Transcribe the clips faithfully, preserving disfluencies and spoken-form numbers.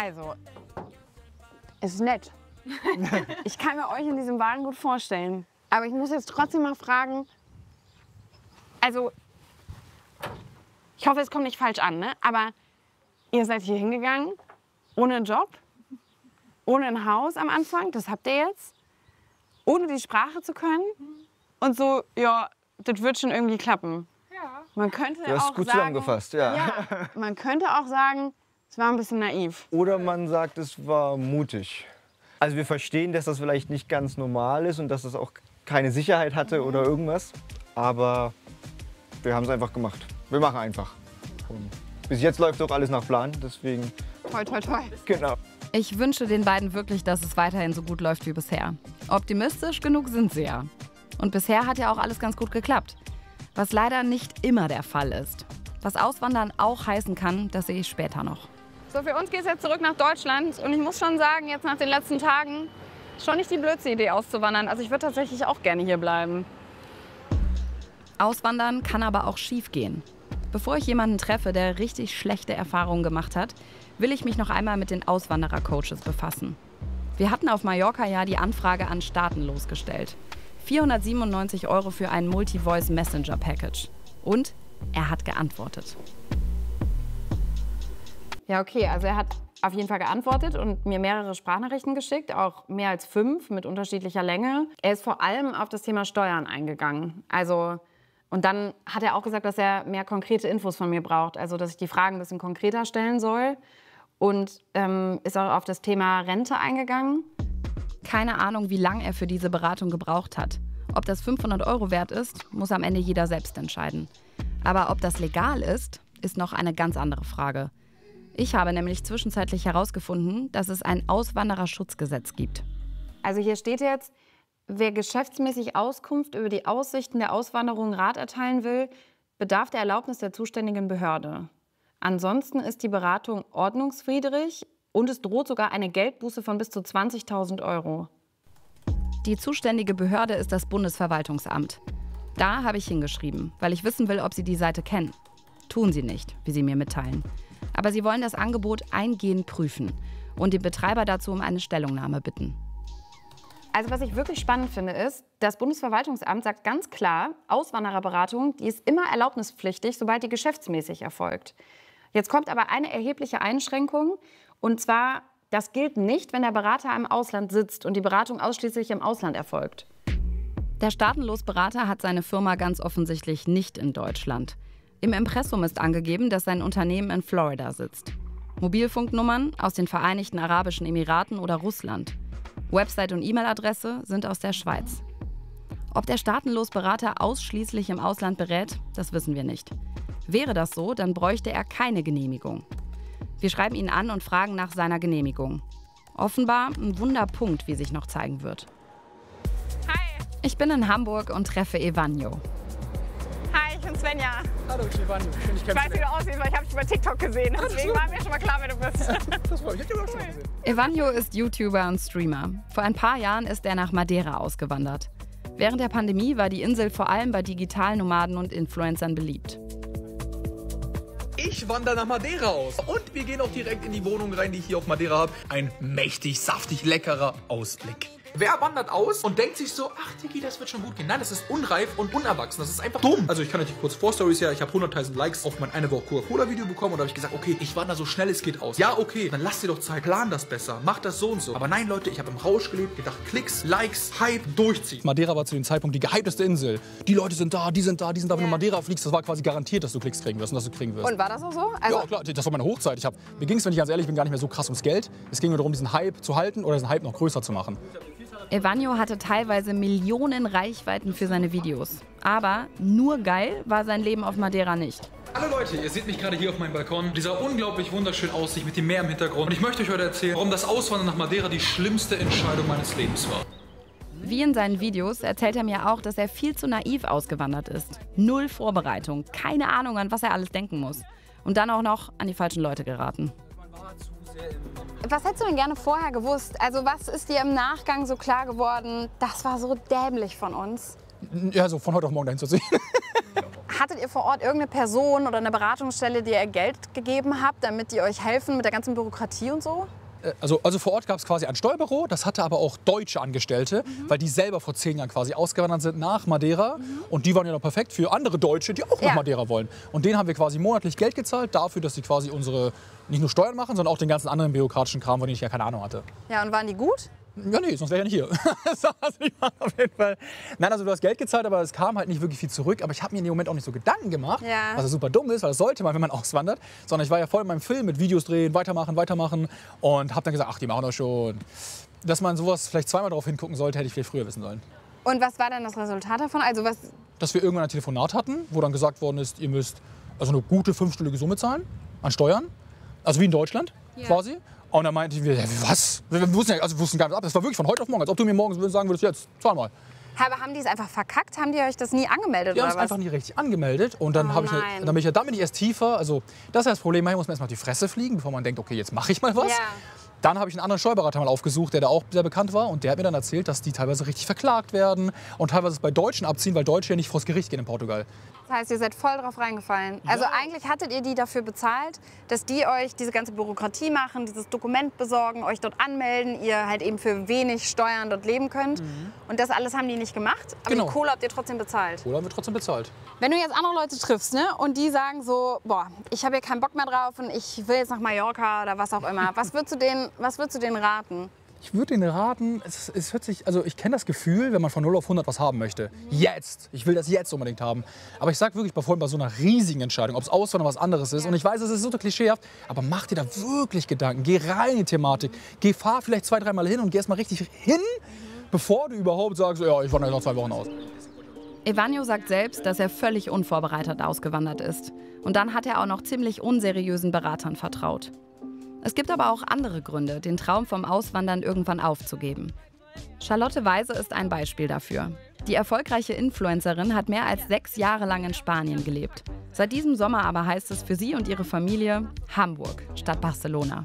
Also, ist nett. Ich kann mir euch in diesem Wagen gut vorstellen. Aber ich muss jetzt trotzdem mal fragen, also, ich hoffe, es kommt nicht falsch an, ne? Aber ihr seid hier hingegangen, ohne Job, ohne ein Haus am Anfang, das habt ihr jetzt, ohne die Sprache zu können und so, ja, das wird schon irgendwie klappen. Ja. Man könnte Du hast auch gut sagen, zusammengefasst, ja. ja. Man könnte auch sagen, es war ein bisschen naiv. Oder man sagt, es war mutig. Also wir verstehen, dass das vielleicht nicht ganz normal ist und dass es auch keine Sicherheit hatte oder irgendwas. Aber wir haben es einfach gemacht. Wir machen einfach. Und bis jetzt läuft doch alles nach Plan, deswegen... Toi, toi, toi. Genau. Ich wünsche den beiden wirklich, dass es weiterhin so gut läuft wie bisher. Optimistisch genug sind sie ja. Und bisher hat ja auch alles ganz gut geklappt. Was leider nicht immer der Fall ist. Was Auswandern auch heißen kann, das sehe ich später noch. So, für uns geht es jetzt zurück nach Deutschland. Und ich muss schon sagen, jetzt nach den letzten Tagen, schon nicht die blödste Idee auszuwandern. Also ich würde tatsächlich auch gerne hier bleiben. Auswandern kann aber auch schief gehen. Bevor ich jemanden treffe, der richtig schlechte Erfahrungen gemacht hat, will ich mich noch einmal mit den Auswanderer-Coaches befassen. Wir hatten auf Mallorca ja die Anfrage an Staatenlos gestellt. vierhundertsiebenundneunzig Euro für ein Multi-Voice-Messenger-Package. Und er hat geantwortet. Ja, okay, also er hat auf jeden Fall geantwortet und mir mehrere Sprachnachrichten geschickt, auch mehr als fünf mit unterschiedlicher Länge. Er ist vor allem auf das Thema Steuern eingegangen. Also, und dann hat er auch gesagt, dass er mehr konkrete Infos von mir braucht, also dass ich die Fragen ein bisschen konkreter stellen soll. Und ähm, ist auch auf das Thema Rente eingegangen. Keine Ahnung, wie lange er für diese Beratung gebraucht hat. Ob das fünfhundert Euro wert ist, muss am Ende jeder selbst entscheiden. Aber ob das legal ist, ist noch eine ganz andere Frage. Ich habe nämlich zwischenzeitlich herausgefunden, dass es ein Auswandererschutzgesetz gibt. Also hier steht jetzt, wer geschäftsmäßig Auskunft über die Aussichten der Auswanderung Rat erteilen will, bedarf der Erlaubnis der zuständigen Behörde. Ansonsten ist die Beratung ordnungswidrig und es droht sogar eine Geldbuße von bis zu zwanzigtausend Euro. Die zuständige Behörde ist das Bundesverwaltungsamt. Da habe ich hingeschrieben, weil ich wissen will, ob sie die Seite kennen. Tun sie nicht, wie sie mir mitteilen. Aber sie wollen das Angebot eingehend prüfen und den Betreiber dazu um eine Stellungnahme bitten. Also was ich wirklich spannend finde, ist, das Bundesverwaltungsamt sagt ganz klar, Auswandererberatung, die ist immer erlaubnispflichtig, sobald die geschäftsmäßig erfolgt. Jetzt kommt aber eine erhebliche Einschränkung, und zwar, das gilt nicht, wenn der Berater im Ausland sitzt und die Beratung ausschließlich im Ausland erfolgt. Der Staatenlos-Berater hat seine Firma ganz offensichtlich nicht in Deutschland. Im Impressum ist angegeben, dass sein Unternehmen in Florida sitzt. Mobilfunknummern aus den Vereinigten Arabischen Emiraten oder Russland. Website und E-Mail-Adresse sind aus der Schweiz. Ob der Staatenlos-Berater ausschließlich im Ausland berät, das wissen wir nicht. Wäre das so, dann bräuchte er keine Genehmigung. Wir schreiben ihn an und fragen nach seiner Genehmigung. Offenbar ein Wunderpunkt, wie sich noch zeigen wird. Hi. Ich bin in Hamburg und treffe Evanjo. Hi, ich bin Svenja. Hallo, ich bin Evanjo. Schön, dich Ich weiß, wie du aussiehst, weil ich habe dich bei TikTok gesehen. Deswegen war mir schon mal klar, wer du bist. Das freut mich. Ich habe dich auch schon gesehen. Evanjo ist YouTuber und Streamer. Vor ein paar Jahren ist er nach Madeira ausgewandert. Während der Pandemie war die Insel vor allem bei digitalen Nomaden und Influencern beliebt. Ich wandere nach Madeira aus. Und wir gehen auch direkt in die Wohnung rein, die ich hier auf Madeira habe. Ein mächtig, saftig, leckerer Ausblick. Wer wandert aus und denkt sich so, ach Digi, das wird schon gut gehen. Nein, das ist unreif und unerwachsen. Das ist einfach dumm. Also ich kann euch kurz Vorstories ja, ich habe hunderttausend Likes auf mein eine Woche Coca-Cola-Video bekommen und da habe ich gesagt, okay, ich wandere so schnell es geht aus. Ja, okay, dann lasst dir doch Zeit, plan das besser, macht das so und so. Aber nein, Leute, ich habe im Rausch gelebt, gedacht, Klicks, Likes, Hype, durchziehen. Madeira war zu dem Zeitpunkt die gehypteste Insel. Die Leute sind da, die sind da, die sind da. Wenn du Madeira fliegst, das war quasi garantiert, dass du Klicks kriegen wirst und dass du kriegen wirst. Und war das auch so? Also Ja, klar, das war meine Hochzeit. Ich hab, mir ging es, wenn ich ganz ehrlich bin, gar nicht mehr so krass ums Geld. Es ging nur darum, diesen Hype zu halten oder diesen Hype noch größer zu machen. Evanjo hatte teilweise Millionen Reichweiten für seine Videos. Aber nur geil war sein Leben auf Madeira nicht. Hallo Leute, ihr seht mich gerade hier auf meinem Balkon. Dieser unglaublich wunderschönen Aussicht mit dem Meer im Hintergrund. Und ich möchte euch heute erzählen, warum das Auswandern nach Madeira die schlimmste Entscheidung meines Lebens war. Wie in seinen Videos erzählt er mir auch, dass er viel zu naiv ausgewandert ist. Null Vorbereitung, keine Ahnung, an was er alles denken muss. Und dann auch noch an die falschen Leute geraten. was hättest du denn gerne vorher gewusst? Also was ist dir im Nachgang so klar geworden, das war so dämlich von uns? Ja, so von heute auf morgen dahin zu ziehen. hattet ihr vor Ort irgendeine Person oder eine Beratungsstelle, die ihr Geld gegeben habt, damit die euch helfen mit der ganzen Bürokratie und so? Also, also vor Ort gab es quasi ein Steuerbüro, das hatte aber auch deutsche Angestellte, mhm. weil die selber vor zehn Jahren quasi ausgewandert sind nach Madeira. Mhm. Und die waren ja noch perfekt für andere Deutsche, die auch ja. nach Madeira wollen. Und denen haben wir quasi monatlich Geld gezahlt dafür, dass sie quasi unsere, nicht nur Steuern machen, sondern auch den ganzen anderen bürokratischen Kram, von dem ich ja keine Ahnung hatte. Ja, und waren die gut? Ja, nee, sonst wäre ich ja nicht hier. Das also nicht mal, auf jeden Fall. Nein, also du hast Geld gezahlt, aber es kam halt nicht wirklich viel zurück. Aber ich habe mir in dem Moment auch nicht so Gedanken gemacht, ja. was ja super dumm ist, weil das sollte man, wenn man auswandert. Sondern ich war ja voll in meinem Film mit Videos drehen, weitermachen, weitermachen. Und habe dann gesagt, ach, die machen das schon. Dass man sowas vielleicht zweimal drauf hingucken sollte, hätte ich vielleicht früher wissen sollen. Und was war dann das Resultat davon? Also was? Dass wir irgendwann ein Telefonat hatten, wo dann gesagt worden ist, ihr müsst also eine gute fünfstellige Summe zahlen an Steuern. Also wie in Deutschland ja. quasi. Und dann meinte ich, was? Wir wussten, ja, also wir wussten gar nicht ab. Das war wirklich von heute auf morgen, als ob du mir morgens sagen würdest, jetzt, zahl mal. Aber haben die es einfach verkackt? Haben die euch das nie angemeldet? Die haben oder es was? einfach nie richtig angemeldet. Und dann, Oh hab ich, nein. dann bin ich ja damit erst tiefer. Also das ist das Problem, manchmal muss man erst mal auf die Fresse fliegen, bevor man denkt, okay, jetzt mache ich mal was. Ja. Dann habe ich einen anderen Steuerberater mal aufgesucht, der da auch sehr bekannt war. Und der hat mir dann erzählt, dass die teilweise richtig verklagt werden und teilweise es bei Deutschen abziehen, weil Deutsche ja nicht vors Gericht gehen in Portugal. Das heißt, ihr seid voll drauf reingefallen. Also Ja. eigentlich hattet ihr die dafür bezahlt, dass die euch diese ganze Bürokratie machen, dieses Dokument besorgen, euch dort anmelden, ihr halt eben für wenig Steuern dort leben könnt. Mhm. Und das alles haben die nicht gemacht, aber Genau. die Kohle habt ihr trotzdem bezahlt. Oder haben wir trotzdem bezahlt. Wenn du jetzt andere Leute triffst, ne, und die sagen so, boah, ich habe hier keinen Bock mehr drauf und ich will jetzt nach Mallorca oder was auch immer, was würdest du denen, was würdest du denen raten? Ich würde Ihnen raten, es, es hört sich, also ich kenne das Gefühl, wenn man von null auf hundert was haben möchte. Jetzt! Ich will das jetzt unbedingt haben. Aber ich sage wirklich, bei, bei so einer riesigen Entscheidung, ob es Auswandern oder was anderes ist, und ich weiß, es ist so klischeehaft, aber mach dir da wirklich Gedanken. Geh rein in die Thematik. Geh, fahr vielleicht zwei, dreimal hin und geh erst mal richtig hin, bevor du überhaupt sagst, ja, ich wandere noch zwei Wochen aus. Evanio sagt selbst, dass er völlig unvorbereitet ausgewandert ist. Und dann hat er auch noch ziemlich unseriösen Beratern vertraut. Es gibt aber auch andere Gründe, den Traum vom Auswandern irgendwann aufzugeben. Charlotte Weise ist ein Beispiel dafür. Die erfolgreiche Influencerin hat mehr als sechs Jahre lang in Spanien gelebt. Seit diesem Sommer aber heißt es für sie und ihre Familie Hamburg statt Barcelona.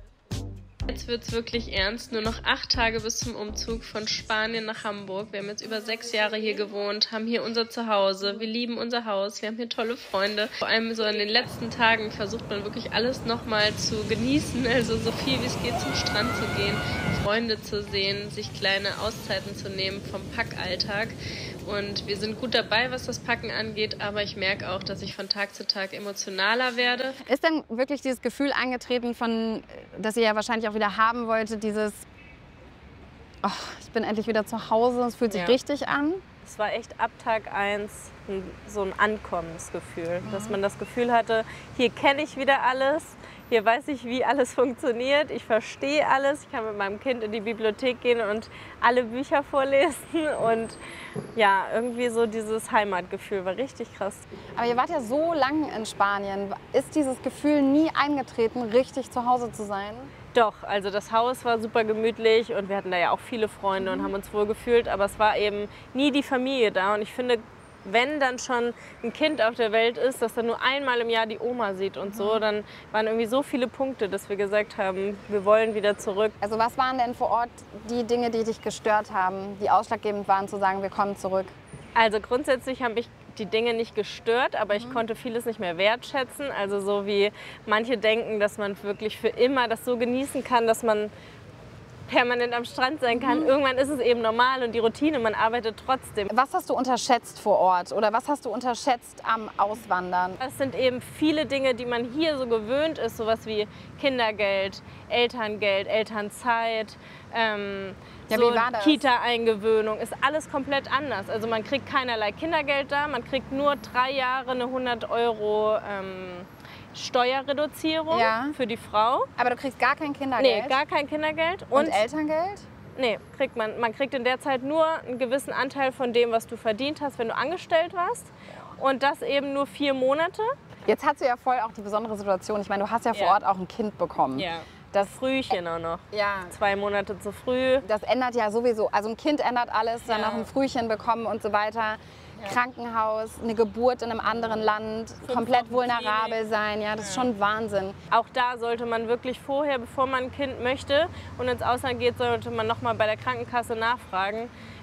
Jetzt wird es wirklich ernst. Nur noch acht Tage bis zum Umzug von Spanien nach Hamburg. Wir haben jetzt über sechs Jahre hier gewohnt, haben hier unser Zuhause. Wir lieben unser Haus, wir haben hier tolle Freunde. Vor allem so in den letzten Tagen versucht man wirklich alles nochmal zu genießen. Also so viel wie es geht zum Strand zu gehen, Freunde zu sehen, sich kleine Auszeiten zu nehmen vom Packalltag. Und wir sind gut dabei, was das Packen angeht, aber ich merke auch, dass ich von Tag zu Tag emotionaler werde. Ist denn wirklich dieses Gefühl eingetreten, von, das ihr ja wahrscheinlich auch wieder haben wolltet, dieses, oh, ich bin endlich wieder zu Hause, es fühlt sich Ja. richtig an? Es war echt ab Tag eins so ein Ankommensgefühl, dass man das Gefühl hatte, hier kenne ich wieder alles, hier weiß ich, wie alles funktioniert, ich verstehe alles, ich kann mit meinem Kind in die Bibliothek gehen und alle Bücher vorlesen und ja, irgendwie so dieses Heimatgefühl war richtig krass. Aber ihr wart ja so lange in Spanien. Ist dieses Gefühl nie eingetreten, richtig zu Hause zu sein? Doch, also das Haus war super gemütlich und wir hatten da ja auch viele Freunde und haben uns wohl gefühlt, aber es war eben nie die Familie da und ich finde, wenn dann schon ein Kind auf der Welt ist, dass dann nur einmal im Jahr die Oma sieht und so, dann waren irgendwie so viele Punkte, dass wir gesagt haben, wir wollen wieder zurück. Also was waren denn vor Ort die Dinge, die dich gestört haben, die ausschlaggebend waren, zu sagen, wir kommen zurück? Also grundsätzlich haben mich die Dinge nicht gestört, aber ich konnte vieles nicht mehr wertschätzen. Also so wie manche denken, dass man wirklich für immer das so genießen kann, dass man permanent am Strand sein kann. Mhm. Irgendwann ist es eben normal und die Routine, man arbeitet trotzdem. Was hast du unterschätzt vor Ort oder was hast du unterschätzt am Auswandern? Es sind eben viele Dinge, die man hier so gewöhnt ist, sowas wie Kindergeld, Elterngeld, Elternzeit, ähm, Ja, so wie war das? Kita-Eingewöhnung, ist alles komplett anders. Also man kriegt keinerlei Kindergeld da, man kriegt nur drei Jahre eine hundert Euro ähm, Steuerreduzierung Ja. für die Frau. Aber du kriegst gar kein Nee, Kindergeld? gar kein Kindergeld. Und Elterngeld? Nee, kriegt man. Man kriegt in der Zeit nur einen gewissen Anteil von dem, was du verdient hast, wenn du angestellt warst. Und das eben nur vier Monate. Jetzt hast du ja voll auch die besondere Situation. Ich meine, du hast ja vor Ja. Ort auch ein Kind bekommen. Ja. Das Frühchen auch noch. Ja. Zwei Monate zu früh. Das ändert ja sowieso. Also ein Kind ändert alles, dann Ja. noch ein Frühchen bekommen und so weiter. Krankenhaus, eine Geburt in einem anderen Land, komplett Wochen vulnerabel Klinik. sein. Ja, das ist schon Wahnsinn. Auch da sollte man wirklich vorher, bevor man ein Kind möchte und ins Ausland geht, sollte man noch mal bei der Krankenkasse nachfragen,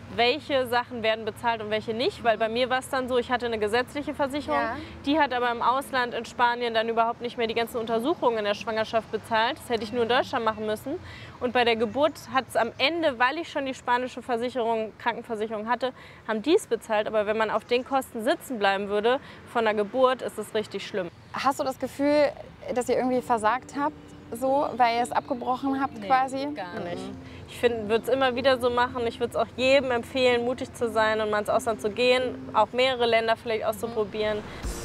welche Sachen werden bezahlt und welche nicht. Weil bei mir war es dann so, ich hatte eine gesetzliche Versicherung, Ja. die hat aber im Ausland, in Spanien, dann überhaupt nicht mehr die ganzen Untersuchungen in der Schwangerschaft bezahlt. Das hätte ich nur in Deutschland machen müssen. Und bei der Geburt hat es am Ende, weil ich schon die spanische Versicherung, Krankenversicherung hatte, haben die es bezahlt. Aber wenn man auf den Kosten sitzen bleiben würde von der Geburt, ist es richtig schlimm. Hast du das Gefühl, dass ihr irgendwie versagt habt, so, weil ihr es abgebrochen habt quasi? Gar nicht. Ich würde es immer wieder so machen. Ich würde es auch jedem empfehlen, mutig zu sein und mal ins Ausland zu gehen, auch mehrere Länder vielleicht auszuprobieren.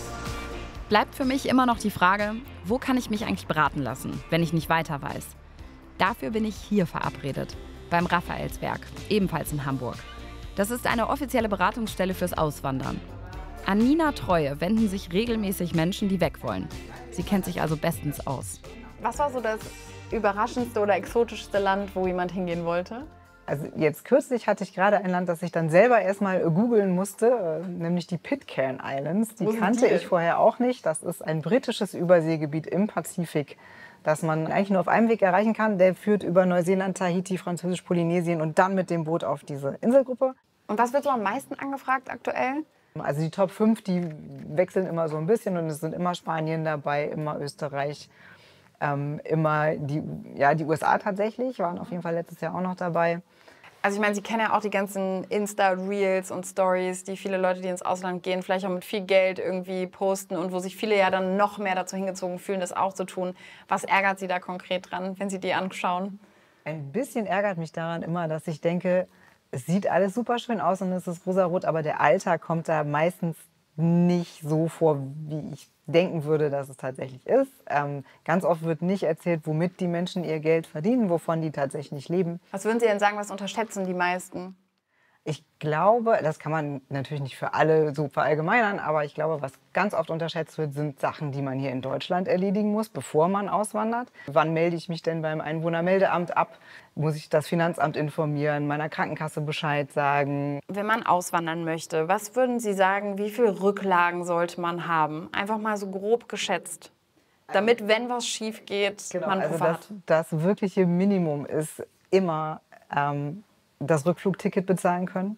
Bleibt für mich immer noch die Frage, wo kann ich mich eigentlich beraten lassen, wenn ich nicht weiter weiß? Dafür bin ich hier verabredet, beim Raphaelswerk, ebenfalls in Hamburg. Das ist eine offizielle Beratungsstelle fürs Auswandern. An Nina Treue wenden sich regelmäßig Menschen, die weg wollen. Sie kennt sich also bestens aus. Was war so das überraschendste oder exotischste Land, wo jemand hingehen wollte? Also jetzt kürzlich hatte ich gerade ein Land, das ich dann selber erstmal googeln musste, nämlich die Pitcairn Islands. Die kannte ich vorher auch nicht. Das ist ein britisches Überseegebiet im Pazifik, das man eigentlich nur auf einem Weg erreichen kann. Der führt über Neuseeland, Tahiti, Französisch-Polynesien und dann mit dem Boot auf diese Inselgruppe. Und was wird so am meisten angefragt aktuell? Also die Top fünf, die wechseln immer so ein bisschen und es sind immer Spanien dabei, immer Österreich. Ähm, immer die, ja, die U S A tatsächlich, waren auf jeden Fall letztes Jahr auch noch dabei. Also ich meine, Sie kennen ja auch die ganzen Insta-Reels und Stories, die viele Leute, die ins Ausland gehen, vielleicht auch mit viel Geld irgendwie posten und wo sich viele ja dann noch mehr dazu hingezogen fühlen, das auch zu tun. Was ärgert Sie da konkret dran, wenn Sie die anschauen? Ein bisschen ärgert mich daran immer, dass ich denke, es sieht alles super schön aus und es ist rosarot, aber der Alltag kommt da meistens nicht so vor, wie ich denken würde, dass es tatsächlich ist. Ähm, ganz oft wird nicht erzählt, womit die Menschen ihr Geld verdienen, wovon die tatsächlich leben. Was würden Sie denn sagen, was unterschätzen die meisten? Ich glaube, das kann man natürlich nicht für alle so verallgemeinern, aber ich glaube, was ganz oft unterschätzt wird, sind Sachen, die man hier in Deutschland erledigen muss, bevor man auswandert. Wann melde ich mich denn beim Einwohnermeldeamt ab? Muss ich das Finanzamt informieren, meiner Krankenkasse Bescheid sagen? Wenn man auswandern möchte, was würden Sie sagen, wie viele Rücklagen sollte man haben? Einfach mal so grob geschätzt. Damit, wenn was schief geht, Genau, man also Puffer das, hat. das wirkliche Minimum ist immer ähm, das Rückflugticket bezahlen können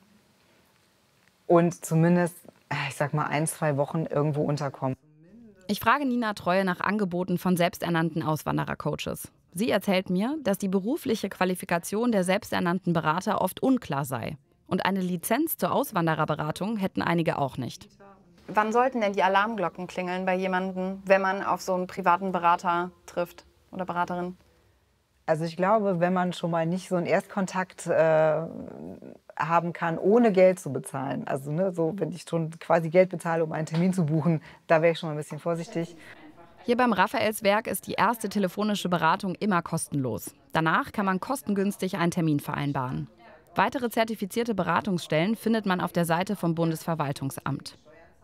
und zumindest, ich sag mal, ein, zwei Wochen irgendwo unterkommen. Ich frage Nina Treue nach Angeboten von selbsternannten Auswanderercoaches. Sie erzählt mir, dass die berufliche Qualifikation der selbsternannten Berater oft unklar sei. Und eine Lizenz zur Auswandererberatung hätten einige auch nicht. Wann sollten denn die Alarmglocken klingeln bei jemandem, wenn man auf so einen privaten Berater trifft oder Beraterin? Also ich glaube, wenn man schon mal nicht so einen Erstkontakt äh, haben kann, ohne Geld zu bezahlen, also ne, so, wenn ich schon quasi Geld bezahle, um einen Termin zu buchen, da wäre ich schon mal ein bisschen vorsichtig. Hier beim Raphaelswerk ist die erste telefonische Beratung immer kostenlos. Danach kann man kostengünstig einen Termin vereinbaren. Weitere zertifizierte Beratungsstellen findet man auf der Seite vom Bundesverwaltungsamt.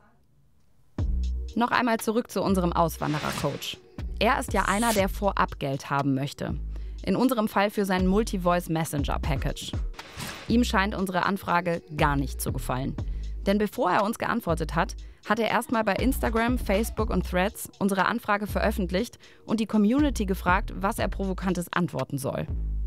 Noch einmal zurück zu unserem Auswanderercoach. Er ist ja einer, der vorab Geld haben möchte. In unserem Fall für sein Multi-Voice-Messenger-Package. Ihm scheint unsere Anfrage gar nicht zu gefallen. Denn bevor er uns geantwortet hat, hat er erstmal bei Instagram, Facebook und Threads unsere Anfrage veröffentlicht und die Community gefragt, was er Provokantes antworten soll.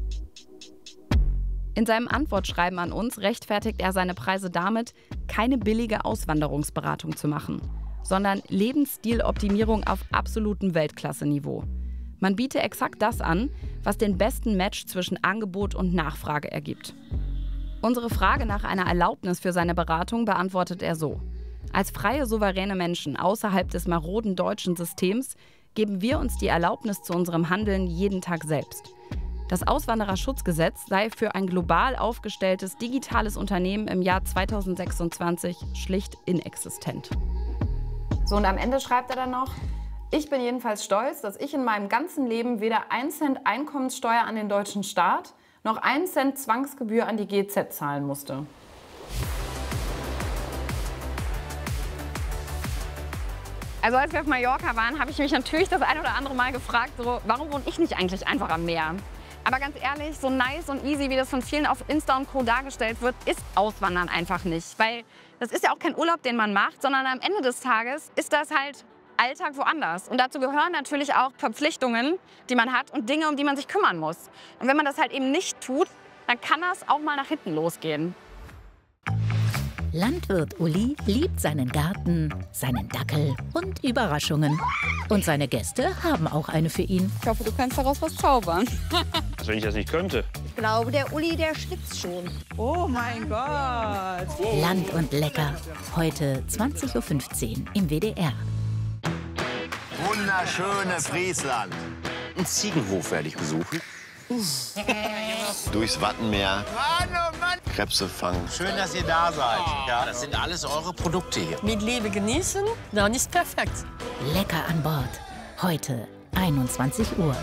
In seinem Antwortschreiben an uns rechtfertigt er seine Preise damit, keine billige Auswanderungsberatung zu machen, sondern Lebensstiloptimierung auf absolutem Weltklasse-Niveau. Man biete exakt das an, was den besten Match zwischen Angebot und Nachfrage ergibt. Unsere Frage nach einer Erlaubnis für seine Beratung beantwortet er so: Als freie, souveräne Menschen außerhalb des maroden deutschen Systems geben wir uns die Erlaubnis zu unserem Handeln jeden Tag selbst. Das Auswandererschutzgesetz sei für ein global aufgestelltes digitales Unternehmen im Jahr zweitausendsechsundzwanzig schlicht inexistent. So, und am Ende schreibt er dann noch: Ich bin jedenfalls stolz, dass ich in meinem ganzen Leben weder ein Cent Einkommenssteuer an den deutschen Staat noch ein Cent Zwangsgebühr an die G Z zahlen musste. Also als wir auf Mallorca waren, habe ich mich natürlich das ein oder andere Mal gefragt, so, warum wohne ich nicht eigentlich einfach am Meer? Aber ganz ehrlich, so nice und easy, wie das von vielen auf Insta und Co. dargestellt wird, ist Auswandern einfach nicht. Weil das ist ja auch kein Urlaub, den man macht, sondern am Ende des Tages ist das halt Alltag woanders. Und dazu gehören natürlich auch Verpflichtungen, die man hat und Dinge, um die man sich kümmern muss. Und wenn man das halt eben nicht tut, dann kann das auch mal nach hinten losgehen. Landwirt Uli liebt seinen Garten, seinen Dackel und Überraschungen. Und seine Gäste haben auch eine für ihn. Ich hoffe, du kannst daraus was zaubern. Also wenn ich das nicht könnte. Ich glaube, der Uli, der schnitzt schon. Oh mein Gott! Land und Lecker. Heute zwanzig Uhr fünfzehn im W D R. Wunderschöne Friesland. Einen Ziegenhof werde ich besuchen. Durchs Wattenmeer. Mann, oh Mann. Krebse fangen. Schön, dass ihr da seid. Ja, das sind alles eure Produkte hier. Mit Liebe genießen, dann ist perfekt. Lecker an Bord. Heute einundzwanzig Uhr.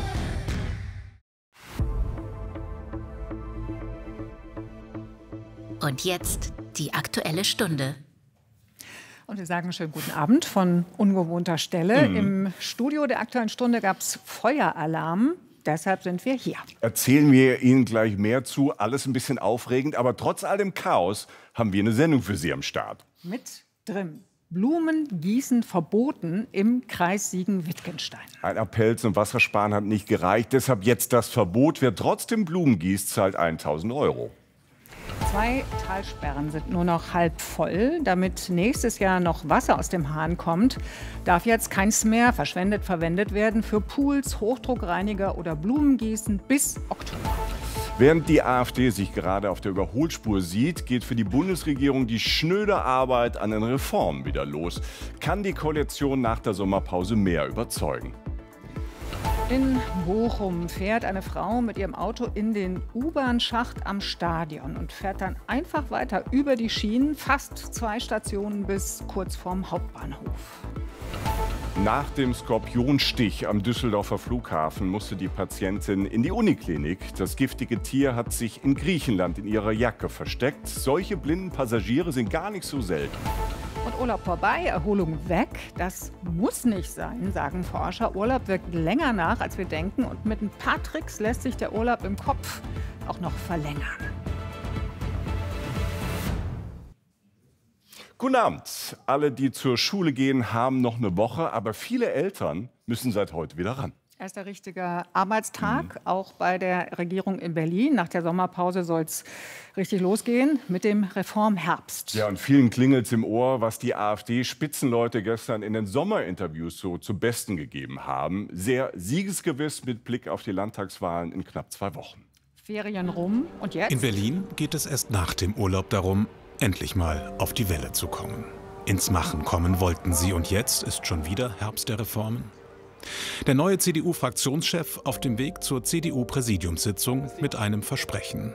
Und jetzt die Aktuelle Stunde. Und wir sagen schönen guten Abend von ungewohnter Stelle. Mhm. Im Studio der Aktuellen Stunde gab es Feueralarm. Deshalb sind wir hier. Erzählen wir Ihnen gleich mehr zu. Alles ein bisschen aufregend, aber trotz all dem Chaos haben wir eine Sendung für Sie am Start. Mit drin. Blumengießen verboten im Kreis Siegen-Wittgenstein. Ein Appell zum Wassersparen hat nicht gereicht. Deshalb jetzt das Verbot. Wer trotzdem Blumen gießt, zahlt tausend Euro. Zwei Talsperren sind nur noch halb voll. Damit nächstes Jahr noch Wasser aus dem Hahn kommt, darf jetzt keins mehr verschwendet verwendet werden für Pools, Hochdruckreiniger oder Blumengießen bis Oktober. Während die AfD sich gerade auf der Überholspur sieht, geht für die Bundesregierung die schnöde Arbeit an den Reformen wieder los. Kann die Koalition nach der Sommerpause mehr überzeugen? In Bochum fährt eine Frau mit ihrem Auto in den U-Bahn-Schacht am Stadion und fährt dann einfach weiter über die Schienen, fast zwei Stationen bis kurz vorm Hauptbahnhof. Nach dem Skorpionstich am Düsseldorfer Flughafen musste die Patientin in die Uniklinik. Das giftige Tier hat sich in Griechenland in ihrer Jacke versteckt. Solche blinden Passagiere sind gar nicht so selten. Und Urlaub vorbei, Erholung weg, das muss nicht sein, sagen Forscher. Urlaub wirkt länger nach, als wir denken. Und mit ein paar Tricks lässt sich der Urlaub im Kopf auch noch verlängern. Guten Abend. Alle, die zur Schule gehen, haben noch eine Woche. Aber viele Eltern müssen seit heute wieder ran. Erster richtiger Arbeitstag, mhm. auch bei der Regierung in Berlin. Nach der Sommerpause soll es richtig losgehen mit dem Reformherbst. Ja, und vielen klingelt es im Ohr, was die AfD-Spitzenleute gestern in den Sommerinterviews so zum Besten gegeben haben. Sehr siegesgewiss mit Blick auf die Landtagswahlen in knapp zwei Wochen. Ferien rum und jetzt? In Berlin geht es erst nach dem Urlaub darum, endlich mal auf die Welle zu kommen. Ins Machen kommen wollten sie und jetzt ist schon wieder Herbst der Reformen. Der neue C D U-Fraktionschef auf dem Weg zur C D U-Präsidiumssitzung mit einem Versprechen.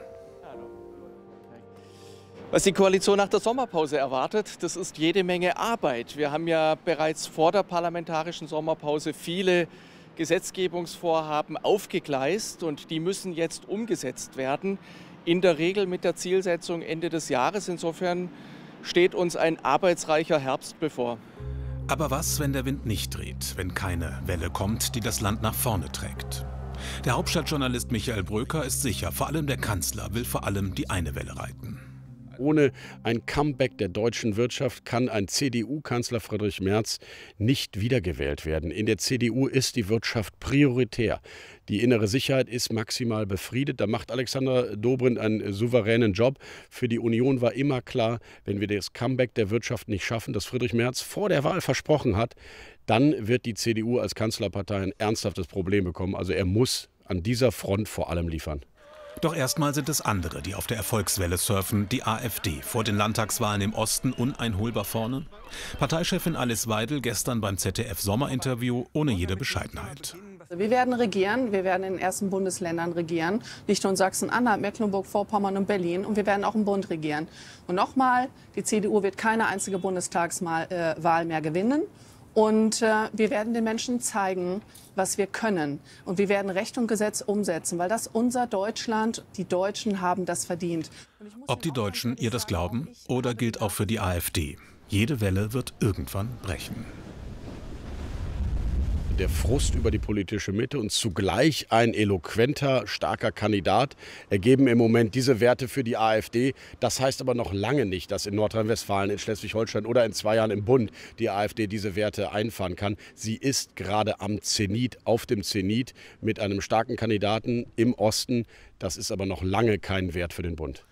Was die Koalition nach der Sommerpause erwartet, das ist jede Menge Arbeit. Wir haben ja bereits vor der parlamentarischen Sommerpause viele Gesetzgebungsvorhaben aufgegleist und die müssen jetzt umgesetzt werden. In der Regel mit der Zielsetzung Ende des Jahres. Insofern steht uns ein arbeitsreicher Herbst bevor. Aber was, wenn der Wind nicht dreht, wenn keine Welle kommt, die das Land nach vorne trägt? Der Hauptstadtjournalist Michael Bröker ist sicher, vor allem der Kanzler will vor allem die eine Welle reiten. Ohne ein Comeback der deutschen Wirtschaft kann ein C D U-Kanzler Friedrich Merz nicht wiedergewählt werden. In der C D U ist die Wirtschaft prioritär. Die innere Sicherheit ist maximal befriedet. Da macht Alexander Dobrindt einen souveränen Job. Für die Union war immer klar, wenn wir das Comeback der Wirtschaft nicht schaffen, das Friedrich Merz vor der Wahl versprochen hat, dann wird die C D U als Kanzlerpartei ein ernsthaftes Problem bekommen. Also er muss an dieser Front vor allem liefern. Doch erstmal sind es andere, die auf der Erfolgswelle surfen. Die AfD vor den Landtagswahlen im Osten uneinholbar vorne. Parteichefin Alice Weidel gestern beim Z D F-Sommerinterview ohne jede Bescheidenheit. Wir werden regieren, wir werden in den ersten Bundesländern regieren, nicht nur in Sachsen-Anhalt, Mecklenburg-Vorpommern und Berlin, und wir werden auch im Bund regieren. Und nochmal, die C D U wird keine einzige Bundestagswahl mehr gewinnen. Und äh, wir werden den Menschen zeigen, was wir können. Und wir werden Recht und Gesetz umsetzen, weil das unser Deutschland, die Deutschen haben das verdient. Ob die Deutschen ihr das glauben oder gilt auch für die AfD. Jede Welle wird irgendwann brechen. Der Frust über die politische Mitte und zugleich ein eloquenter, starker Kandidat ergeben im Moment diese Werte für die AfD. Das heißt aber noch lange nicht, dass in Nordrhein-Westfalen, in Schleswig-Holstein oder in zwei Jahren im Bund die AfD diese Werte einfahren kann. Sie ist gerade am Zenit, auf dem Zenit mit einem starken Kandidaten im Osten. Das ist aber noch lange kein Wert für den Bund.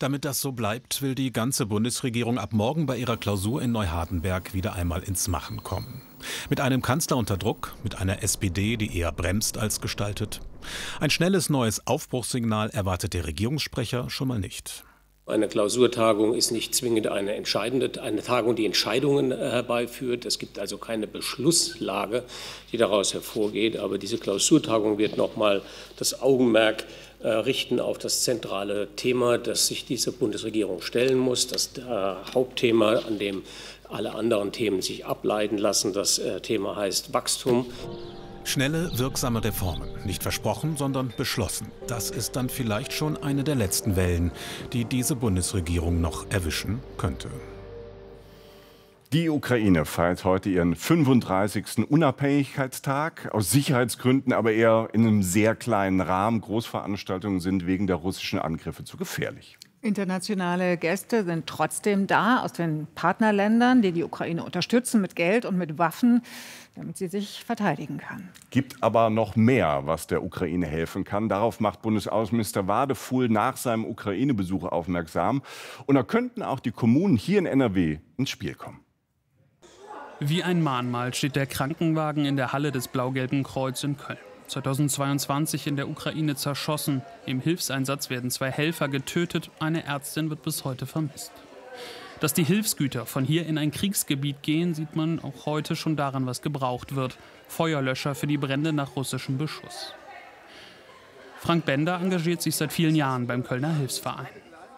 Damit das so bleibt, will die ganze Bundesregierung ab morgen bei ihrer Klausur in Neuhardenberg wieder einmal ins Machen kommen. Mit einem Kanzler unter Druck, mit einer S P D, die eher bremst als gestaltet. Ein schnelles neues Aufbruchssignal erwartet der Regierungssprecher schon mal nicht. Eine Klausurtagung ist nicht zwingend eine entscheidende, eine Tagung, die Entscheidungen herbeiführt. Es gibt also keine Beschlusslage, die daraus hervorgeht. Aber diese Klausurtagung wird nochmal das Augenmerk äh, richten auf das zentrale Thema, das sich diese Bundesregierung stellen muss. Das äh, Hauptthema, an dem alle anderen Themen sich ableiten lassen. Das äh, Thema heißt Wachstum. Schnelle, wirksame Reformen. Nicht versprochen, sondern beschlossen. Das ist dann vielleicht schon eine der letzten Wellen, die diese Bundesregierung noch erwischen könnte. Die Ukraine feiert heute ihren fünfunddreißigsten Unabhängigkeitstag. Aus Sicherheitsgründen aber eher in einem sehr kleinen Rahmen. Großveranstaltungen sind wegen der russischen Angriffe zu gefährlich. Internationale Gäste sind trotzdem da aus den Partnerländern, die die Ukraine unterstützen mit Geld und mit Waffen, damit sie sich verteidigen kann. Gibt aber noch mehr, was der Ukraine helfen kann. Darauf macht Bundesaußenminister Wadefuhl nach seinem Ukraine-Besuch aufmerksam. Und da könnten auch die Kommunen hier in N R W ins Spiel kommen. Wie ein Mahnmal steht der Krankenwagen in der Halle des Blau-Gelben Kreuz in Köln. zweitausendzweiundzwanzig in der Ukraine zerschossen. Im Hilfseinsatz werden zwei Helfer getötet. Eine Ärztin wird bis heute vermisst. Dass die Hilfsgüter von hier in ein Kriegsgebiet gehen, sieht man auch heute schon daran, was gebraucht wird. Feuerlöscher für die Brände nach russischem Beschuss. Frank Bender engagiert sich seit vielen Jahren beim Kölner Hilfsverein.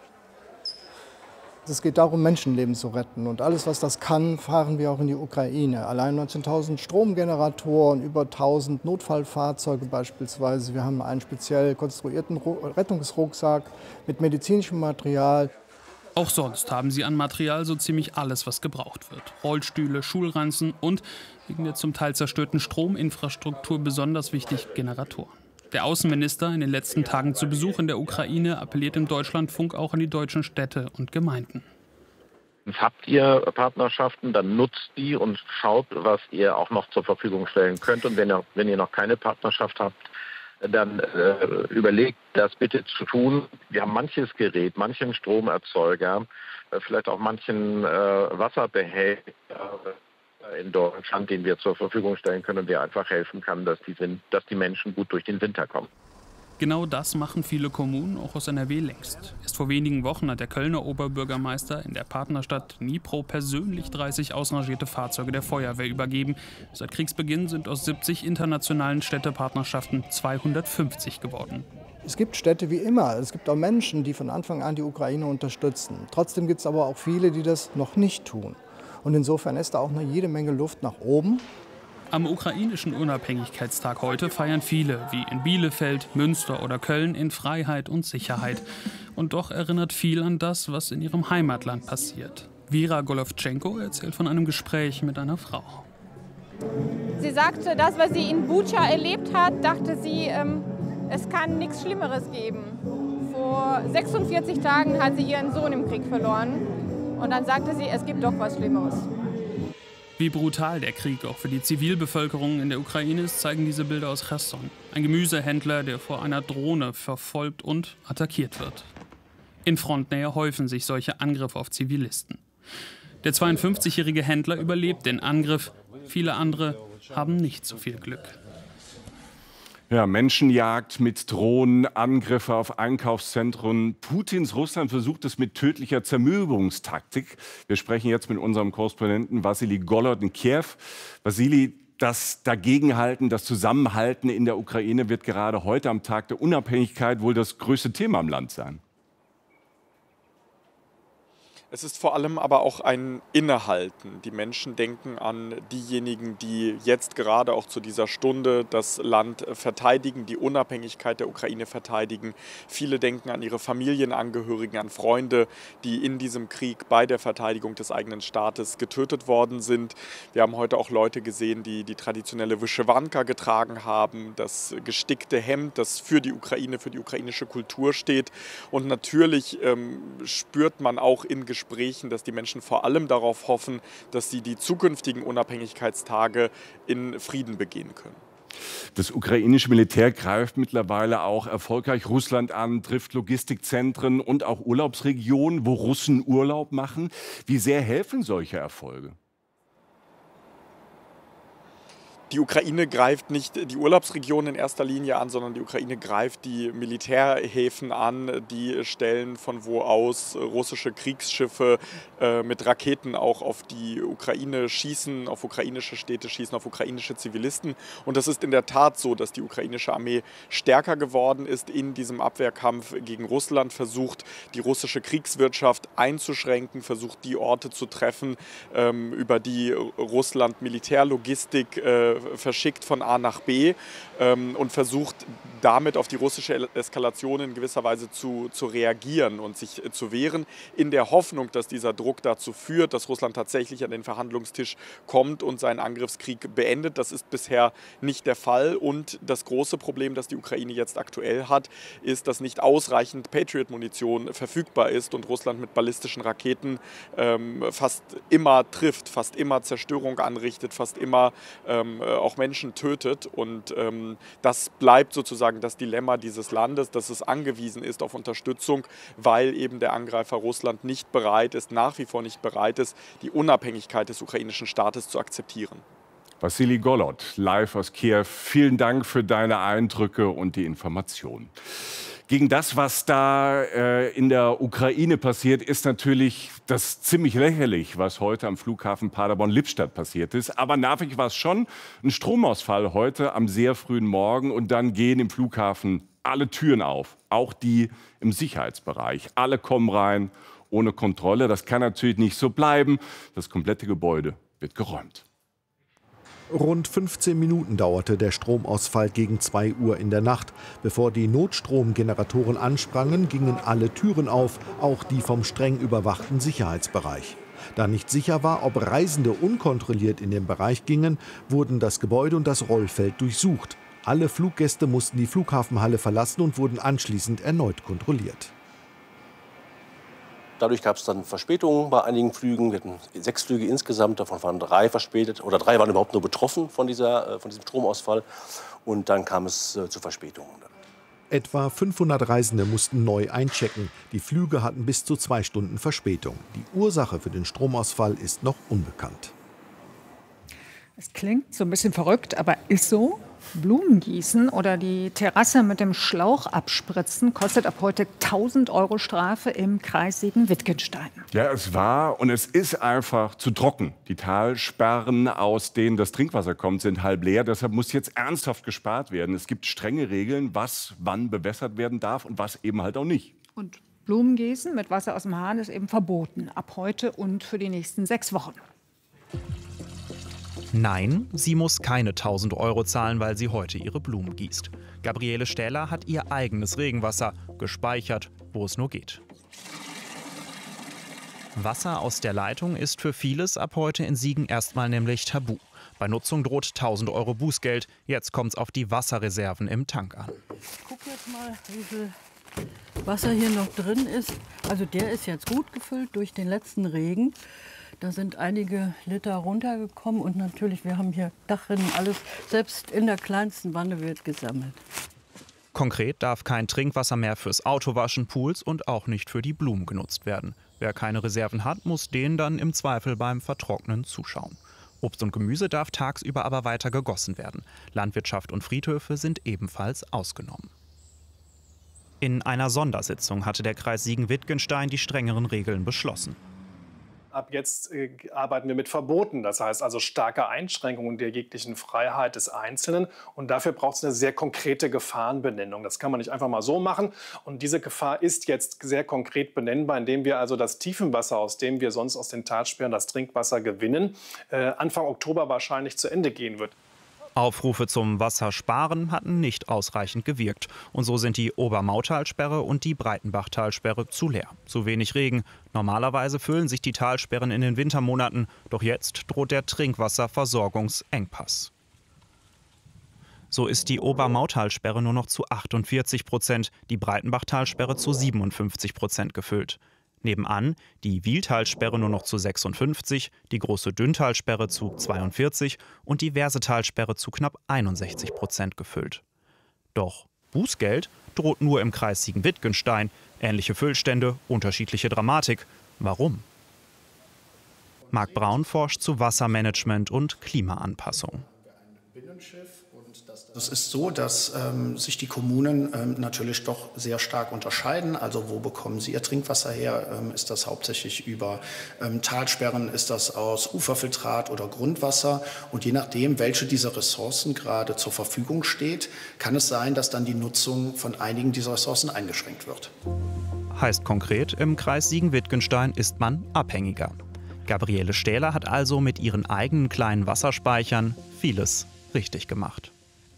Es geht darum, Menschenleben zu retten. Und alles, was das kann, fahren wir auch in die Ukraine. Allein neunzehntausend Stromgeneratoren, über tausend Notfallfahrzeuge beispielsweise. Wir haben einen speziell konstruierten Rettungsrucksack mit medizinischem Material. Auch sonst haben sie an Material so ziemlich alles, was gebraucht wird. Rollstühle, Schulranzen und, wegen der zum Teil zerstörten Strominfrastruktur besonders wichtig, Generatoren. Der Außenminister, in den letzten Tagen zu Besuch in der Ukraine, appelliert im Deutschlandfunk auch an die deutschen Städte und Gemeinden. Habt ihr Partnerschaften, dann nutzt die und schaut, was ihr auch noch zur Verfügung stellen könnt. Und wenn ihr, wenn ihr noch keine Partnerschaft habt, dann äh, überlegt, das bitte zu tun. Wir haben manches Gerät, manchen Stromerzeuger, äh, vielleicht auch manchen äh, Wasserbehälter in Deutschland, den wir zur Verfügung stellen können und der einfach helfen kann, dass die, dass die Menschen gut durch den Winter kommen. Genau das machen viele Kommunen, auch aus N R W, längst. Erst vor wenigen Wochen hat der Kölner Oberbürgermeister in der Partnerstadt Dnipro persönlich dreißig ausrangierte Fahrzeuge der Feuerwehr übergeben. Seit Kriegsbeginn sind aus siebzig internationalen Städtepartnerschaften zweihundertfünfzig geworden. Es gibt Städte wie immer. Es gibt auch Menschen, die von Anfang an die Ukraine unterstützen. Trotzdem gibt es aber auch viele, die das noch nicht tun. Und insofern ist da auch noch jede Menge Luft nach oben. Am ukrainischen Unabhängigkeitstag heute feiern viele, wie in Bielefeld, Münster oder Köln, in Freiheit und Sicherheit. Und doch erinnert viel an das, was in ihrem Heimatland passiert. Vera Golovtschenko erzählt von einem Gespräch mit einer Frau. Sie sagte, das, was sie in Butscha erlebt hat, dachte sie, ähm, es kann nichts Schlimmeres geben. Vor sechsundvierzig Tagen hat sie ihren Sohn im Krieg verloren. Und dann sagte sie, es gibt doch was Schlimmeres. Wie brutal der Krieg auch für die Zivilbevölkerung in der Ukraine ist, zeigen diese Bilder aus Cherson. Ein Gemüsehändler, der vor einer Drohne verfolgt und attackiert wird. In Frontnähe häufen sich solche Angriffe auf Zivilisten. Der zweiundfünfzigjährige Händler überlebt den Angriff. Viele andere haben nicht so viel Glück. Ja, Menschenjagd mit Drohnen, Angriffe auf Einkaufszentren. Putins Russland versucht es mit tödlicher Zermürbungstaktik. Wir sprechen jetzt mit unserem Korrespondenten Wassili Golod in Kiew. Wassili, das Dagegenhalten, das Zusammenhalten in der Ukraine wird gerade heute am Tag der Unabhängigkeit wohl das größte Thema im Land sein. Es ist vor allem aber auch ein Innehalten. Die Menschen denken an diejenigen, die jetzt gerade auch zu dieser Stunde das Land verteidigen, die Unabhängigkeit der Ukraine verteidigen. Viele denken an ihre Familienangehörigen, an Freunde, die in diesem Krieg bei der Verteidigung des eigenen Staates getötet worden sind. Wir haben heute auch Leute gesehen, die die traditionelle Wyschewanka getragen haben, das gestickte Hemd, das für die Ukraine, für die ukrainische Kultur steht. Und natürlich ähm, spürt man auch in Gesprächen, Gesprächen, dass die Menschen vor allem darauf hoffen, dass sie die zukünftigen Unabhängigkeitstage in Frieden begehen können. Das ukrainische Militär greift mittlerweile auch erfolgreich Russland an, trifft Logistikzentren und auch Urlaubsregionen, wo Russen Urlaub machen. Wie sehr helfen solche Erfolge? Die Ukraine greift nicht die Urlaubsregionen in erster Linie an, sondern die Ukraine greift die Militärhäfen an, die Stellen, von wo aus russische Kriegsschiffe äh, mit Raketen auch auf die Ukraine schießen, auf ukrainische Städte schießen, auf ukrainische Zivilisten. Und das ist in der Tat so, dass die ukrainische Armee stärker geworden ist in diesem Abwehrkampf gegen Russland, versucht, die russische Kriegswirtschaft einzuschränken, versucht, die Orte zu treffen, ähm, über die Russland Militärlogistik äh, verschickt von A nach B ähm, und versucht damit auf die russische Eskalation in gewisser Weise zu, zu reagieren und sich äh, zu wehren, in der Hoffnung, dass dieser Druck dazu führt, dass Russland tatsächlich an den Verhandlungstisch kommt und seinen Angriffskrieg beendet. Das ist bisher nicht der Fall. Und das große Problem, das die Ukraine jetzt aktuell hat, ist, dass nicht ausreichend Patriot-Munition verfügbar ist und Russland mit ballistischen Raketen ähm, fast immer trifft, fast immer Zerstörung anrichtet, fast immer ähm, auch Menschen tötet. Und ähm, das bleibt sozusagen das Dilemma dieses Landes, dass es angewiesen ist auf Unterstützung, weil eben der Angreifer Russland nicht bereit ist, nach wie vor nicht bereit ist, die Unabhängigkeit des ukrainischen Staates zu akzeptieren. Wassili Golod, live aus Kiew. Vielen Dank für deine Eindrücke und die Informationen. Gegen das, was da äh, in der Ukraine passiert, ist natürlich das ziemlich lächerlich, was heute am Flughafen Paderborn-Lippstadt passiert ist. Aber nervig war es schon, ein Stromausfall heute am sehr frühen Morgen und dann gehen im Flughafen alle Türen auf, auch die im Sicherheitsbereich. Alle kommen rein ohne Kontrolle. Das kann natürlich nicht so bleiben. Das komplette Gebäude wird geräumt. Rund fünfzehn Minuten dauerte der Stromausfall gegen zwei Uhr in der Nacht. Bevor die Notstromgeneratoren ansprangen, gingen alle Türen auf, auch die vom streng überwachten Sicherheitsbereich. Da nicht sicher war, ob Reisende unkontrolliert in den Bereich gingen, wurden das Gebäude und das Rollfeld durchsucht. Alle Fluggäste mussten die Flughafenhalle verlassen und wurden anschließend erneut kontrolliert. Dadurch gab es dann Verspätungen bei einigen Flügen. Wir hatten sechs Flüge insgesamt, davon waren drei verspätet. Oder drei waren überhaupt nur betroffen von, dieser, von diesem Stromausfall. Und dann kam es äh, zu Verspätungen. Etwa fünfhundert Reisende mussten neu einchecken. Die Flüge hatten bis zu zwei Stunden Verspätung. Die Ursache für den Stromausfall ist noch unbekannt. Es klingt so ein bisschen verrückt, aber ist so. Blumen gießen oder die Terrasse mit dem Schlauch abspritzen kostet ab heute tausend Euro Strafe im Kreis Siegen-Wittgenstein. Ja, es war und es ist einfach zu trocken. Die Talsperren, aus denen das Trinkwasser kommt, sind halb leer. Deshalb muss jetzt ernsthaft gespart werden. Es gibt strenge Regeln, was wann bewässert werden darf und was eben halt auch nicht. Und Blumengießen mit Wasser aus dem Hahn ist eben verboten. Ab heute und für die nächsten sechs Wochen. Nein, sie muss keine tausend Euro zahlen, weil sie heute ihre Blumen gießt. Gabriele Stähler hat ihr eigenes Regenwasser, gespeichert, wo es nur geht. Wasser aus der Leitung ist für vieles ab heute in Siegen erstmal nämlich tabu. Bei Nutzung droht tausend Euro Bußgeld. Jetzt kommt es auf die Wasserreserven im Tank an. Ich gucke jetzt mal, wie viel Wasser hier noch drin ist. Also der ist jetzt gut gefüllt durch den letzten Regen. Da sind einige Liter runtergekommen und natürlich, wir haben hier Dachrinnen, alles, selbst in der kleinsten Wanne wird gesammelt. Konkret darf kein Trinkwasser mehr fürs Autowaschen, Pools und auch nicht für die Blumen genutzt werden. Wer keine Reserven hat, muss denen dann im Zweifel beim Vertrocknen zuschauen. Obst und Gemüse darf tagsüber aber weiter gegossen werden. Landwirtschaft und Friedhöfe sind ebenfalls ausgenommen. In einer Sondersitzung hatte der Kreis Siegen-Wittgenstein die strengeren Regeln beschlossen. Ab jetzt äh, arbeiten wir mit Verboten, das heißt also starke Einschränkungen der jeglichen Freiheit des Einzelnen. Und dafür braucht es eine sehr konkrete Gefahrenbenennung. Das kann man nicht einfach mal so machen. Und diese Gefahr ist jetzt sehr konkret benennbar, indem wir also das Tiefenwasser, aus dem wir sonst aus den Talsperren das Trinkwasser gewinnen, äh, Anfang Oktober wahrscheinlich zu Ende gehen wird. Aufrufe zum Wassersparen hatten nicht ausreichend gewirkt. Und so sind die Obermautalsperre und die Breitenbachtalsperre zu leer. Zu wenig Regen. Normalerweise füllen sich die Talsperren in den Wintermonaten. Doch jetzt droht der Trinkwasserversorgungsengpass. So ist die Obermautalsperre nur noch zu achtundvierzig Prozent, die Breitenbachtalsperre zu siebenundfünfzig Prozent gefüllt. Nebenan die Wieltalsperre nur noch zu sechsundfünfzig, die große Dünntalsperre zu zweiundvierzig und die Versetalsperre zu knapp einundsechzig Prozent gefüllt. Doch Bußgeld droht nur im Kreis Siegen-Wittgenstein. Ähnliche Füllstände, unterschiedliche Dramatik. Warum? Marc Braun forscht zu Wassermanagement und Klimaanpassung. Es ist so, dass ähm, sich die Kommunen ähm, natürlich doch sehr stark unterscheiden. Also wo bekommen sie ihr Trinkwasser her? Ähm, ist das hauptsächlich über ähm, Talsperren? Ist das aus Uferfiltrat oder Grundwasser? Und je nachdem, welche dieser Ressourcen gerade zur Verfügung steht, kann es sein, dass dann die Nutzung von einigen dieser Ressourcen eingeschränkt wird. Heißt konkret, im Kreis Siegen-Wittgenstein ist man abhängiger. Gabriele Stähler hat also mit ihren eigenen kleinen Wasserspeichern vieles richtig gemacht.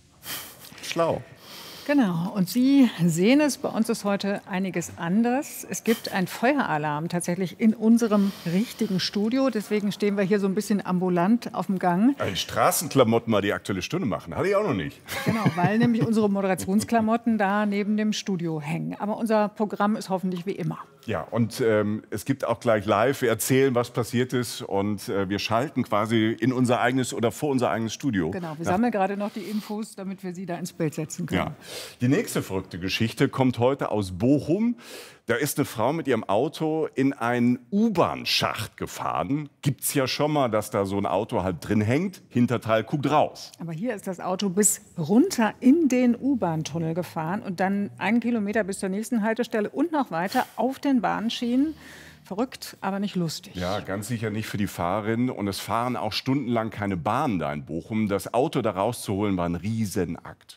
Schlau. Genau, und Sie sehen es, bei uns ist heute einiges anders. Es gibt einen Feueralarm tatsächlich in unserem richtigen Studio. Deswegen stehen wir hier so ein bisschen ambulant auf dem Gang. In Straßenklamotten mal die Aktuelle Stunde machen, hatte ich auch noch nicht. Genau, weil nämlich unsere Moderationsklamotten da neben dem Studio hängen. Aber unser Programm ist hoffentlich wie immer. Ja, und ähm, es gibt auch gleich live, wir erzählen, was passiert ist und äh, wir schalten quasi in unser eigenes oder vor unser eigenes Studio. Genau, wir ja. sammeln gerade noch die Infos, damit wir Sie da ins Bild setzen können. Ja. Die nächste verrückte Geschichte kommt heute aus Bochum. Da ist eine Frau mit ihrem Auto in einen U-Bahn-Schacht gefahren. Gibt's ja schon mal, dass da so ein Auto halt drin hängt, Hinterteil guckt raus. Aber hier ist das Auto bis runter in den U-Bahn-Tunnel gefahren und dann einen Kilometer bis zur nächsten Haltestelle und noch weiter auf den Bahnschienen. Verrückt, aber nicht lustig. Ja, ganz sicher nicht für die Fahrerin. Und es fahren auch stundenlang keine Bahnen da in Bochum. Das Auto da rauszuholen war ein Riesenakt.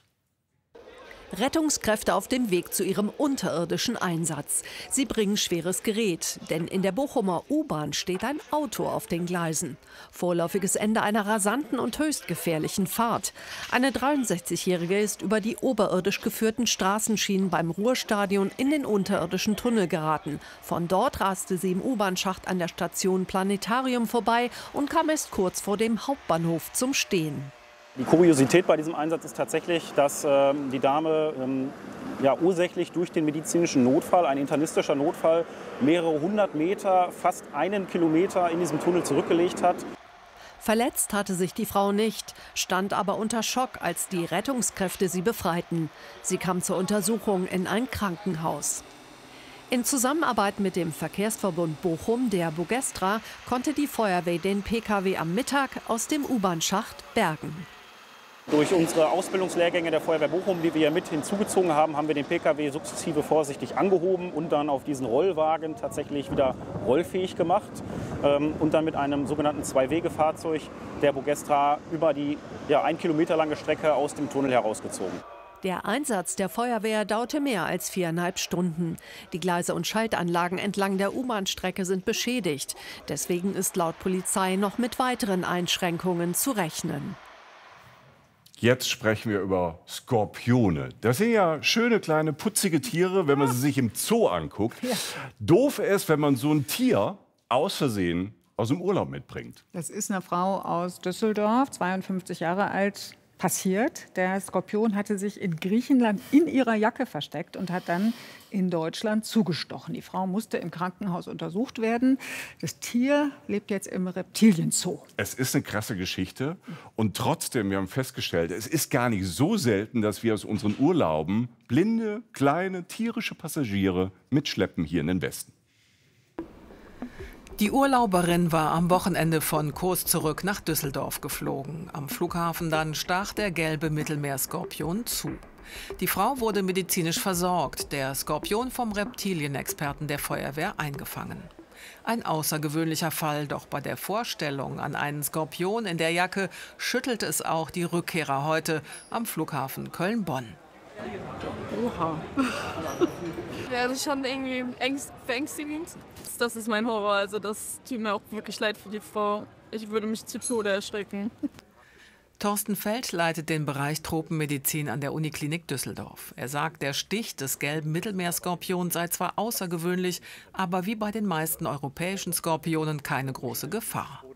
Rettungskräfte auf dem Weg zu ihrem unterirdischen Einsatz. Sie bringen schweres Gerät, denn in der Bochumer U-Bahn steht ein Auto auf den Gleisen. Vorläufiges Ende einer rasanten und höchst gefährlichen Fahrt. Eine dreiundsechzigjährige ist über die oberirdisch geführten Straßenschienen beim Ruhrstadion in den unterirdischen Tunnel geraten. Von dort raste sie im U-Bahn-Schacht an der Station Planetarium vorbei und kam erst kurz vor dem Hauptbahnhof zum Stehen. Die Kuriosität bei diesem Einsatz ist tatsächlich, dass ähm, die Dame ähm, ja, ursächlich durch den medizinischen Notfall, ein internistischer Notfall, mehrere hundert Meter, fast einen Kilometer in diesem Tunnel zurückgelegt hat. Verletzt hatte sich die Frau nicht, stand aber unter Schock, als die Rettungskräfte sie befreiten. Sie kam zur Untersuchung in ein Krankenhaus. In Zusammenarbeit mit dem Verkehrsverbund Bochum, der Bugestra, konnte die Feuerwehr den P K W am Mittag aus dem U-Bahn-Schacht bergen. Durch unsere Ausbildungslehrgänge der Feuerwehr Bochum, die wir mit hinzugezogen haben, haben wir den P K W sukzessive vorsichtig angehoben und dann auf diesen Rollwagen tatsächlich wieder rollfähig gemacht ähm, und dann mit einem sogenannten Zwei-Wege-Fahrzeug der Bugestra über die ja, ein Kilometer lange Strecke aus dem Tunnel herausgezogen. Der Einsatz der Feuerwehr dauerte mehr als viereinhalb Stunden. Die Gleise und Schaltanlagen entlang der U-Bahn-Strecke sind beschädigt. Deswegen ist laut Polizei noch mit weiteren Einschränkungen zu rechnen. Jetzt sprechen wir über Skorpione. Das sind ja schöne, kleine, putzige Tiere, wenn man sie sich im Zoo anguckt. Ja. Doof ist, wenn man so ein Tier aus Versehen aus dem Urlaub mitbringt. Das ist eine Frau aus Düsseldorf, zweiundfünfzig Jahre alt, passiert. Der Skorpion hatte sich in Griechenland in ihrer Jacke versteckt und hat dann in Deutschland zugestochen. Die Frau musste im Krankenhaus untersucht werden. Das Tier lebt jetzt im Reptilienzoo. Es ist eine krasse Geschichte. Und trotzdem, wir haben festgestellt, es ist gar nicht so selten, dass wir aus unseren Urlauben blinde, kleine, tierische Passagiere mitschleppen hier in den Westen. Die Urlauberin war am Wochenende von Kos zurück nach Düsseldorf geflogen. Am Flughafen dann stach der gelbe Mittelmeerskorpion zu. Die Frau wurde medizinisch versorgt, der Skorpion vom Reptilienexperten der Feuerwehr eingefangen. Ein außergewöhnlicher Fall, doch bei der Vorstellung an einen Skorpion in der Jacke schüttelt es auch die Rückkehrer heute am Flughafen Köln-Bonn. Oha. Ja, das ist schon irgendwie verängstigend. Das ist mein Horror, also das tut mir auch wirklich leid für die Frau. Ich würde mich zu Tode erschrecken. Thorsten Feld leitet den Bereich Tropenmedizin an der Uniklinik Düsseldorf. Er sagt, der Stich des gelben Mittelmeerskorpions sei zwar außergewöhnlich, aber wie bei den meisten europäischen Skorpionen keine große Gefahr.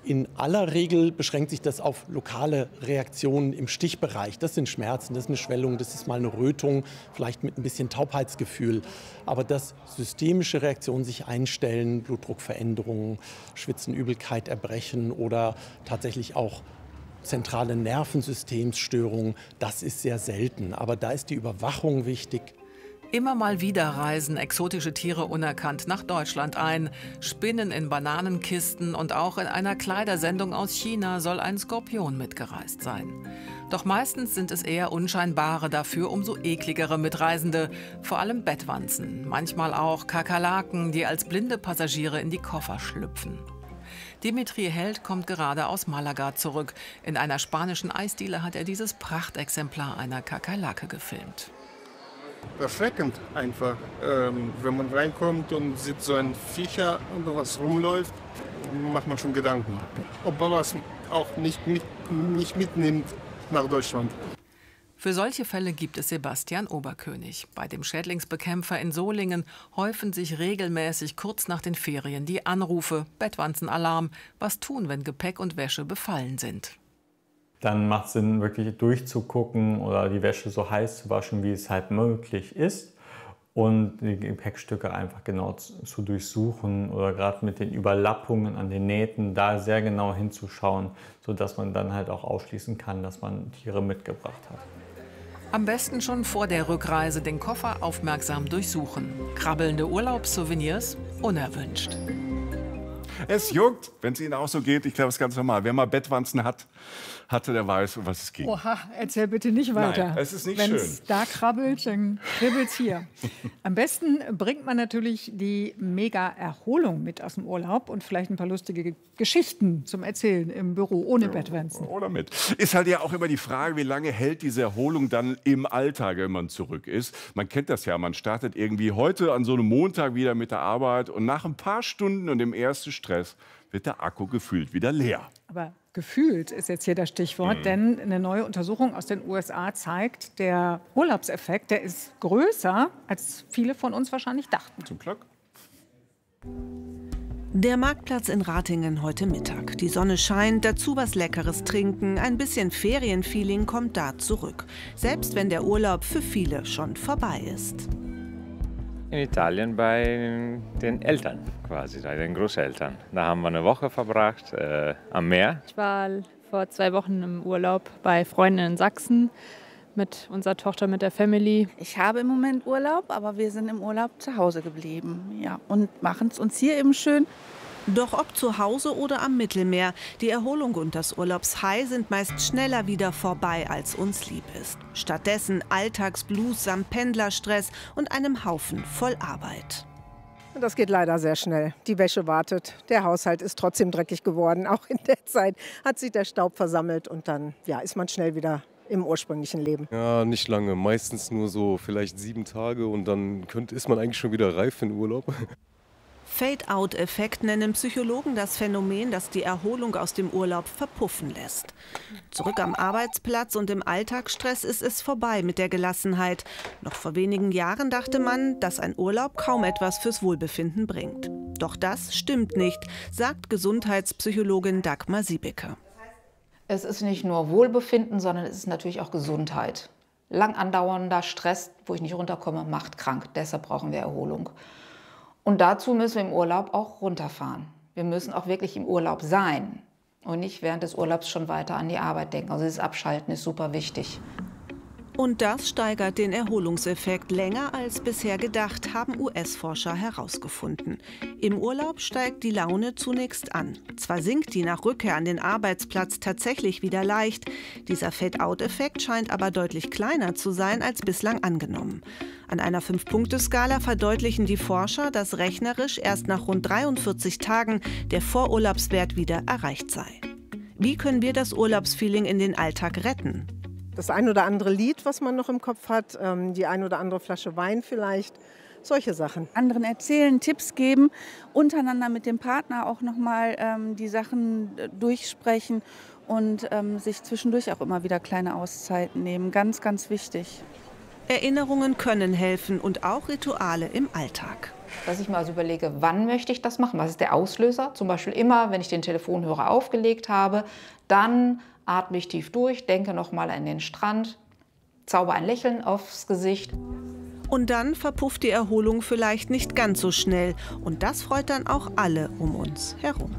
In aller Regel beschränkt sich das auf lokale Reaktionen im Stichbereich. Das sind Schmerzen, das ist eine Schwellung, das ist mal eine Rötung, vielleicht mit ein bisschen Taubheitsgefühl. Aber dass systemische Reaktionen sich einstellen, Blutdruckveränderungen, Schwitzen, Übelkeit, Erbrechen oder tatsächlich auch zentrale Nervensystemsstörungen, das ist sehr selten. Aber da ist die Überwachung wichtig. Immer mal wieder reisen exotische Tiere unerkannt nach Deutschland ein. Spinnen in Bananenkisten und auch in einer Kleidersendung aus China soll ein Skorpion mitgereist sein. Doch meistens sind es eher unscheinbare, dafür umso ekligere Mitreisende. Vor allem Bettwanzen, manchmal auch Kakerlaken, die als blinde Passagiere in die Koffer schlüpfen. Dimitri Held kommt gerade aus Malaga zurück. In einer spanischen Eisdiele hat er dieses Prachtexemplar einer Kakerlake gefilmt. Erschreckend einfach, ähm, wenn man reinkommt und sieht so ein Viecher und was rumläuft, macht man schon Gedanken, ob man was auch nicht, mit, nicht mitnimmt nach Deutschland. Für solche Fälle gibt es Sebastian Oberkönig. Bei dem Schädlingsbekämpfer in Solingen häufen sich regelmäßig kurz nach den Ferien die Anrufe, Bettwanzenalarm, was tun, wenn Gepäck und Wäsche befallen sind. Dann macht es Sinn, wirklich durchzugucken oder die Wäsche so heiß zu waschen, wie es halt möglich ist. Und die Gepäckstücke einfach genau zu durchsuchen oder gerade mit den Überlappungen an den Nähten da sehr genau hinzuschauen, sodass man dann halt auch ausschließen kann, dass man Tiere mitgebracht hat. Am besten schon vor der Rückreise den Koffer aufmerksam durchsuchen. Krabbelnde Urlaubssouvenirs unerwünscht. Es juckt, wenn es Ihnen auch so geht. Ich glaube, es ist ganz normal. Wer mal Bettwanzen hat, hatte, der weiß, um was es geht. Oha, erzähl bitte nicht weiter. Nein, es ist nicht Wenn schön. Wenn es da krabbelt, dann kribbelt es hier. Am besten bringt man natürlich die Mega-Erholung mit aus dem Urlaub und vielleicht ein paar lustige Geschichten zum Erzählen im Büro ohne ja, Bettwanzen. Oder mit. Ist halt ja auch immer die Frage, wie lange hält diese Erholung dann im Alltag, wenn man zurück ist. Man kennt das ja, man startet irgendwie heute an so einem Montag wieder mit der Arbeit und nach ein paar Stunden und dem ersten Stress wird der Akku gefühlt wieder leer. Aber gefühlt ist jetzt hier das Stichwort, mhm. denn eine neue Untersuchung aus den U S A zeigt, der Urlaubseffekt, der ist größer, als viele von uns wahrscheinlich dachten. Zum Glück. Der Marktplatz in Ratingen heute Mittag. Die Sonne scheint, dazu was Leckeres trinken, ein bisschen Ferienfeeling kommt da zurück. Selbst wenn der Urlaub für viele schon vorbei ist. In Italien bei den Eltern quasi, bei den Großeltern. Da haben wir eine Woche verbracht äh, am Meer. Ich war vor zwei Wochen im Urlaub bei Freunden in Sachsen mit unserer Tochter, mit der Family. Ich habe im Moment Urlaub, aber wir sind im Urlaub zu Hause geblieben, ja, und machen es uns hier eben schön. Doch ob zu Hause oder am Mittelmeer, die Erholung und das Urlaubshigh sind meist schneller wieder vorbei, als uns lieb ist. Stattdessen Alltagsblues samt Pendlerstress und einem Haufen voll Arbeit. Das geht leider sehr schnell. Die Wäsche wartet, der Haushalt ist trotzdem dreckig geworden. Auch in der Zeit hat sich der Staub versammelt und dann ja, ist man schnell wieder im ursprünglichen Leben. Ja, nicht lange, meistens nur so vielleicht sieben Tage und dann könnt, ist man eigentlich schon wieder reif für den Urlaub. Fade-out-Effekt nennen Psychologen das Phänomen, das die Erholung aus dem Urlaub verpuffen lässt. Zurück am Arbeitsplatz und im Alltagsstress ist es vorbei mit der Gelassenheit. Noch vor wenigen Jahren dachte man, dass ein Urlaub kaum etwas fürs Wohlbefinden bringt. Doch das stimmt nicht, sagt Gesundheitspsychologin Dagmar Siebecke. Es ist nicht nur Wohlbefinden, sondern es ist natürlich auch Gesundheit. Lang andauernder Stress, wo ich nicht runterkomme, macht krank. Deshalb brauchen wir Erholung. Und dazu müssen wir im Urlaub auch runterfahren. Wir müssen auch wirklich im Urlaub sein und nicht während des Urlaubs schon weiter an die Arbeit denken. Also dieses Abschalten ist super wichtig. Und das steigert den Erholungseffekt länger als bisher gedacht, haben U S-Forscher herausgefunden. Im Urlaub steigt die Laune zunächst an. Zwar sinkt die nach Rückkehr an den Arbeitsplatz tatsächlich wieder leicht, dieser Fade-out-Effekt scheint aber deutlich kleiner zu sein als bislang angenommen. An einer Fünf-Punkte-Skala verdeutlichen die Forscher, dass rechnerisch erst nach rund dreiundvierzig Tagen der Vorurlaubswert wieder erreicht sei. Wie können wir das Urlaubsfeeling in den Alltag retten? Das ein oder andere Lied, was man noch im Kopf hat, die ein oder andere Flasche Wein vielleicht, solche Sachen. Anderen erzählen, Tipps geben, untereinander mit dem Partner auch noch mal ähm, die Sachen durchsprechen und ähm, sich zwischendurch auch immer wieder kleine Auszeiten nehmen. Ganz, ganz wichtig. Erinnerungen können helfen und auch Rituale im Alltag. Dass ich mir also überlege, wann möchte ich das machen? Was ist der Auslöser? Zum Beispiel immer, wenn ich den Telefonhörer aufgelegt habe, dann atme ich tief durch, denke nochmal an den Strand, zauber ein Lächeln aufs Gesicht. Und dann verpufft die Erholung vielleicht nicht ganz so schnell. Und das freut dann auch alle um uns herum.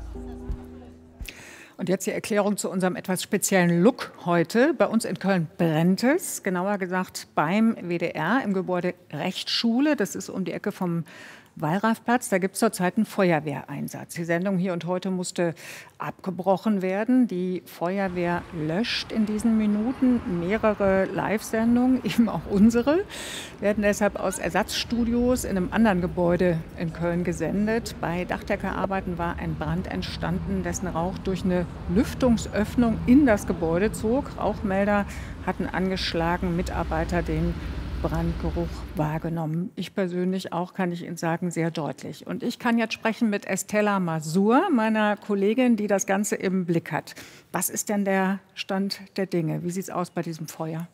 Und jetzt die Erklärung zu unserem etwas speziellen Look heute. Bei uns in Köln brennt es, genauer gesagt beim W D R im Gebäude Rechtsschule. Das ist um die Ecke vom Wallrafplatz. Da gibt es zurzeit einen Feuerwehreinsatz. Die Sendung Hier und Heute musste abgebrochen werden. Die Feuerwehr löscht in diesen Minuten mehrere Live-Sendungen, eben auch unsere, werden deshalb aus Ersatzstudios in einem anderen Gebäude in Köln gesendet. Bei Dachdeckerarbeiten war ein Brand entstanden, dessen Rauch durch eine Lüftungsöffnung in das Gebäude zog. Rauchmelder hatten angeschlagen, Mitarbeiter den Brandgeruch wahrgenommen. Ich persönlich auch, kann ich Ihnen sagen, sehr deutlich. Und ich kann jetzt sprechen mit Estella Masur, meiner Kollegin, die das Ganze im Blick hat. Was ist denn der Stand der Dinge? Wie sieht es aus bei diesem Feuer?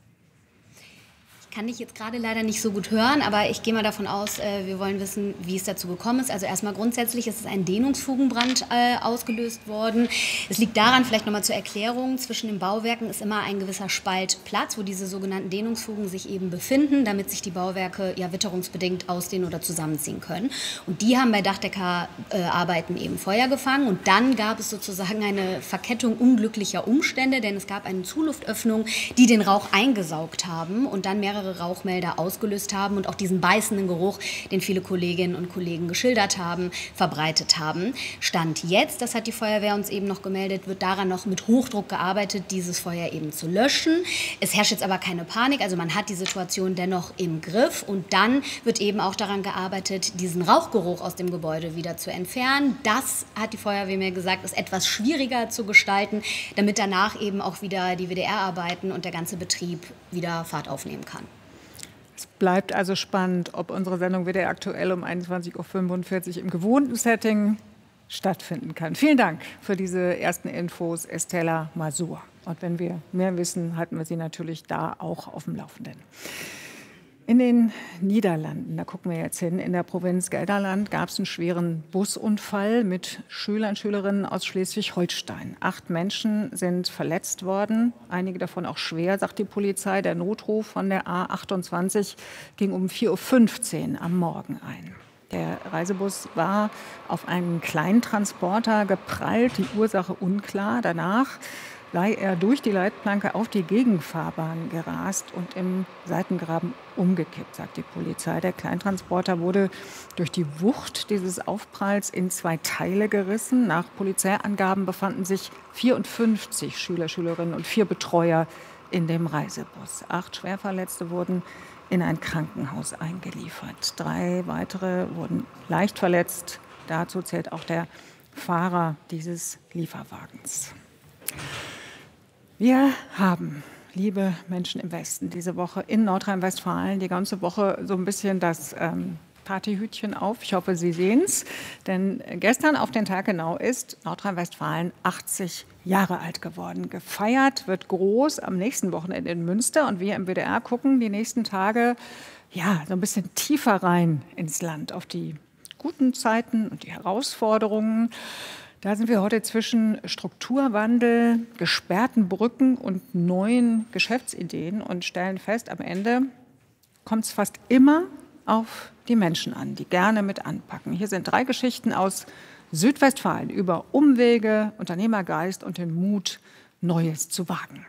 Ich kann dich jetzt gerade leider nicht so gut hören, aber ich gehe mal davon aus, äh, wir wollen wissen, wie es dazu gekommen ist. Also erstmal grundsätzlich ist es ein Dehnungsfugenbrand äh, ausgelöst worden. Es liegt daran, vielleicht nochmal zur Erklärung, zwischen den Bauwerken ist immer ein gewisser Spalt Platz, wo diese sogenannten Dehnungsfugen sich eben befinden, damit sich die Bauwerke ja witterungsbedingt ausdehnen oder zusammenziehen können. Und die haben bei Dachdeckerarbeiten äh, eben Feuer gefangen. Und dann gab es sozusagen eine Verkettung unglücklicher Umstände, denn es gab eine Zuluftöffnung, die den Rauch eingesaugt haben und dann mehrere Rauchmelder ausgelöst haben und auch diesen beißenden Geruch, den viele Kolleginnen und Kollegen geschildert haben, verbreitet haben. Stand jetzt, das hat die Feuerwehr uns eben noch gemeldet, wird daran noch mit Hochdruck gearbeitet, dieses Feuer eben zu löschen. Es herrscht jetzt aber keine Panik, also man hat die Situation dennoch im Griff und dann wird eben auch daran gearbeitet, diesen Rauchgeruch aus dem Gebäude wieder zu entfernen. Das, hat die Feuerwehr mir gesagt, ist etwas schwieriger zu gestalten, damit danach eben auch wieder die W D R-Arbeiten und der ganze Betrieb wieder Fahrt aufnehmen kann. Es bleibt also spannend, ob unsere Sendung W D R aktuell um einundzwanzig Uhr fünfundvierzig im gewohnten Setting stattfinden kann. Vielen Dank für diese ersten Infos, Estella Masur. Und wenn wir mehr wissen, halten wir Sie natürlich da auch auf dem Laufenden. In den Niederlanden, da gucken wir jetzt hin, in der Provinz Gelderland gab es einen schweren Busunfall mit Schülern und Schülerinnen aus Schleswig-Holstein. Acht Menschen sind verletzt worden, einige davon auch schwer, sagt die Polizei. Der Notruf von der A achtundzwanzig ging um vier Uhr fünfzehn am Morgen ein. Der Reisebus war auf einen Kleintransporter geprallt, die Ursache unklar. Danach sei er durch die Leitplanke auf die Gegenfahrbahn gerast und im Seitengraben umgekippt, sagt die Polizei. Der Kleintransporter wurde durch die Wucht dieses Aufpralls in zwei Teile gerissen. Nach Polizeiangaben befanden sich vierundfünfzig Schüler, Schülerinnen und vier Betreuer in dem Reisebus. Acht Schwerverletzte wurden in ein Krankenhaus eingeliefert. Drei weitere wurden leicht verletzt. Dazu zählt auch der Fahrer dieses Lieferwagens. Wir haben, liebe Menschen im Westen, diese Woche in Nordrhein-Westfalen die ganze Woche so ein bisschen das ähm, Partyhütchen auf. Ich hoffe, Sie sehen es. Denn gestern auf den Tag genau ist Nordrhein-Westfalen achtzig Jahre alt geworden. Gefeiert wird groß am nächsten Wochenende in Münster. Und wir im W D R gucken die nächsten Tage ja, so ein bisschen tiefer rein ins Land, auf die guten Zeiten und die Herausforderungen. Da sind wir heute zwischen Strukturwandel, gesperrten Brücken und neuen Geschäftsideen und stellen fest, am Ende kommt es fast immer auf die Menschen an, die gerne mit anpacken. Hier sind drei Geschichten aus Südwestfalen über Umwege, Unternehmergeist und den Mut, Neues zu wagen.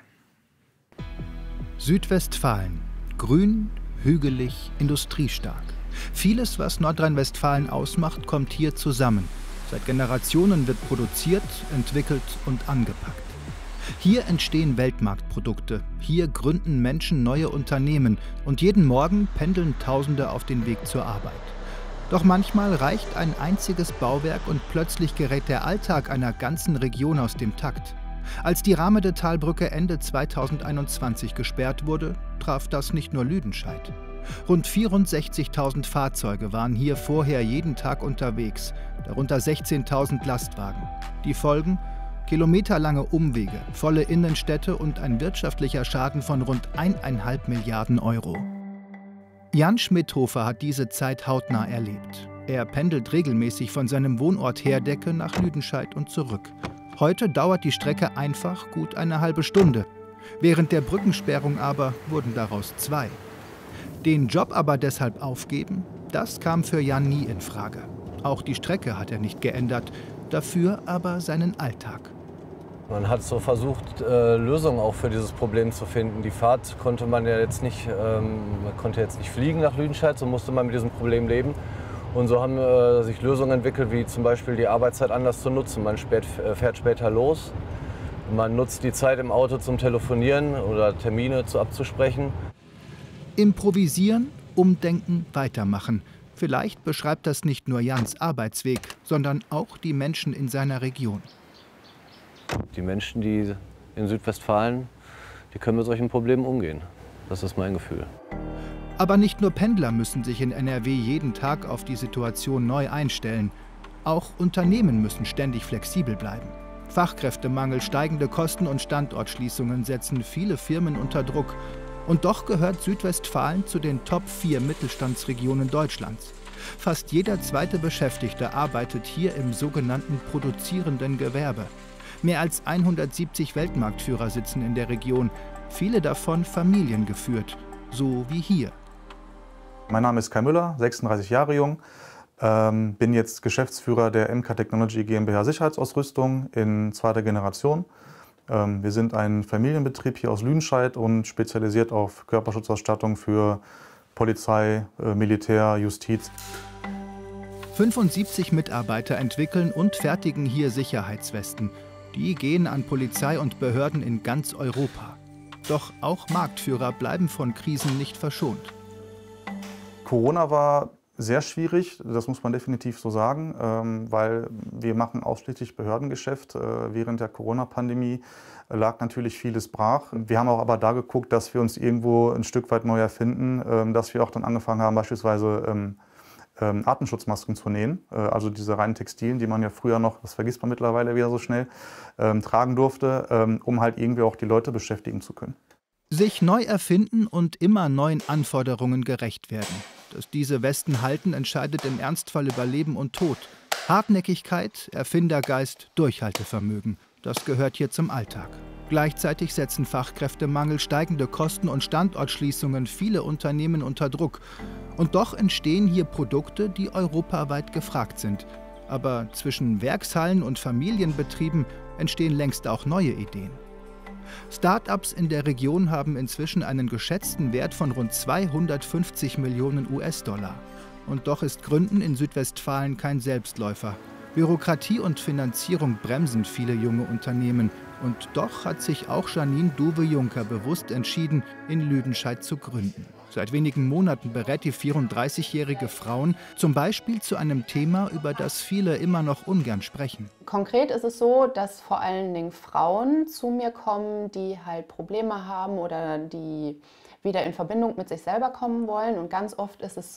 Südwestfalen. Grün, hügelig, industriestark. Vieles, was Nordrhein-Westfalen ausmacht, kommt hier zusammen. Seit Generationen wird produziert, entwickelt und angepackt. Hier entstehen Weltmarktprodukte, hier gründen Menschen neue Unternehmen und jeden Morgen pendeln Tausende auf den Weg zur Arbeit. Doch manchmal reicht ein einziges Bauwerk und plötzlich gerät der Alltag einer ganzen Region aus dem Takt. Als die Ramede-Talbrücke Ende zweitausendeinundzwanzig gesperrt wurde, traf das nicht nur Lüdenscheid. Rund vierundsechzigtausend Fahrzeuge waren hier vorher jeden Tag unterwegs, darunter sechzehntausend Lastwagen. Die Folgen? Kilometerlange Umwege, volle Innenstädte und ein wirtschaftlicher Schaden von rund eineinhalb Milliarden Euro. Jan Schmidhofer hat diese Zeit hautnah erlebt. Er pendelt regelmäßig von seinem Wohnort Herdecke nach Lüdenscheid und zurück. Heute dauert die Strecke einfach gut eine halbe Stunde. Während der Brückensperrung aber wurden daraus zwei. Den Job aber deshalb aufgeben, das kam für Jan nie in Frage. Auch die Strecke hat er nicht geändert, dafür aber seinen Alltag. Man hat so versucht, äh, Lösungen auch für dieses Problem zu finden. Die Fahrt konnte man ja jetzt nicht, ähm, man konnte jetzt nicht fliegen nach Lüdenscheid, so musste man mit diesem Problem leben. Und so haben äh, sich Lösungen entwickelt, wie zum Beispiel die Arbeitszeit anders zu nutzen. Man spät, äh, fährt später los, man nutzt die Zeit im Auto zum Telefonieren oder Termine zu abzusprechen. Improvisieren, umdenken, weitermachen. Vielleicht beschreibt das nicht nur Jans Arbeitsweg, sondern auch die Menschen in seiner Region. Die Menschen, die in Südwestfalen, die können mit solchen Problemen umgehen. Das ist mein Gefühl. Aber nicht nur Pendler müssen sich in N R W jeden Tag auf die Situation neu einstellen. Auch Unternehmen müssen ständig flexibel bleiben. Fachkräftemangel, steigende Kosten und Standortschließungen setzen viele Firmen unter Druck. Und doch gehört Südwestfalen zu den Top vier Mittelstandsregionen Deutschlands. Fast jeder zweite Beschäftigte arbeitet hier im sogenannten produzierenden Gewerbe. Mehr als hundertsiebzig Weltmarktführer sitzen in der Region, viele davon familiengeführt, so wie hier. Mein Name ist Kai Müller, sechsunddreißig Jahre jung, ähm, bin jetzt Geschäftsführer der M K Technology GmbH Sicherheitsausrüstung in zweiter Generation. Ähm, wir sind ein Familienbetrieb hier aus Lüdenscheid und spezialisiert auf Körperschutzausstattung für Polizei, äh, Militär, Justiz. fünfundsiebzig Mitarbeiter entwickeln und fertigen hier Sicherheitswesten. Die gehen an Polizei und Behörden in ganz Europa. Doch auch Marktführer bleiben von Krisen nicht verschont. Corona war sehr schwierig, das muss man definitiv so sagen, ähm, weil wir machen ausschließlich Behördengeschäft. Äh, während der Corona-Pandemie lag natürlich vieles brach. Wir haben auch aber da geguckt, dass wir uns irgendwo ein Stück weit neu erfinden, ähm, dass wir auch dann angefangen haben, beispielsweise ähm, ähm, Atemschutzmasken zu nähen. Äh, also diese reinen Textilien, die man ja früher noch, das vergisst man mittlerweile wieder so schnell, ähm, tragen durfte, ähm, um halt irgendwie auch die Leute beschäftigen zu können. Sich neu erfinden und immer neuen Anforderungen gerecht werden. Dass diese Westen halten, entscheidet im Ernstfall über Leben und Tod. Hartnäckigkeit, Erfindergeist, Durchhaltevermögen. Das gehört hier zum Alltag. Gleichzeitig setzen Fachkräftemangel, steigende Kosten und Standortschließungen viele Unternehmen unter Druck. Und doch entstehen hier Produkte, die europaweit gefragt sind. Aber zwischen Werkshallen und Familienbetrieben entstehen längst auch neue Ideen. Start-ups in der Region haben inzwischen einen geschätzten Wert von rund zweihundertfünfzig Millionen U S-Dollar. Und doch ist Gründen in Südwestfalen kein Selbstläufer. Bürokratie und Finanzierung bremsen viele junge Unternehmen. Und doch hat sich auch Janine Duwe-Juncker bewusst entschieden, in Lüdenscheid zu gründen. Seit wenigen Monaten berät die vierunddreißigjährige Frauen zum Beispiel zu einem Thema, über das viele immer noch ungern sprechen. Konkret ist es so, dass vor allen Dingen Frauen zu mir kommen, die halt Probleme haben oder die wieder in Verbindung mit sich selber kommen wollen. Und ganz oft ist es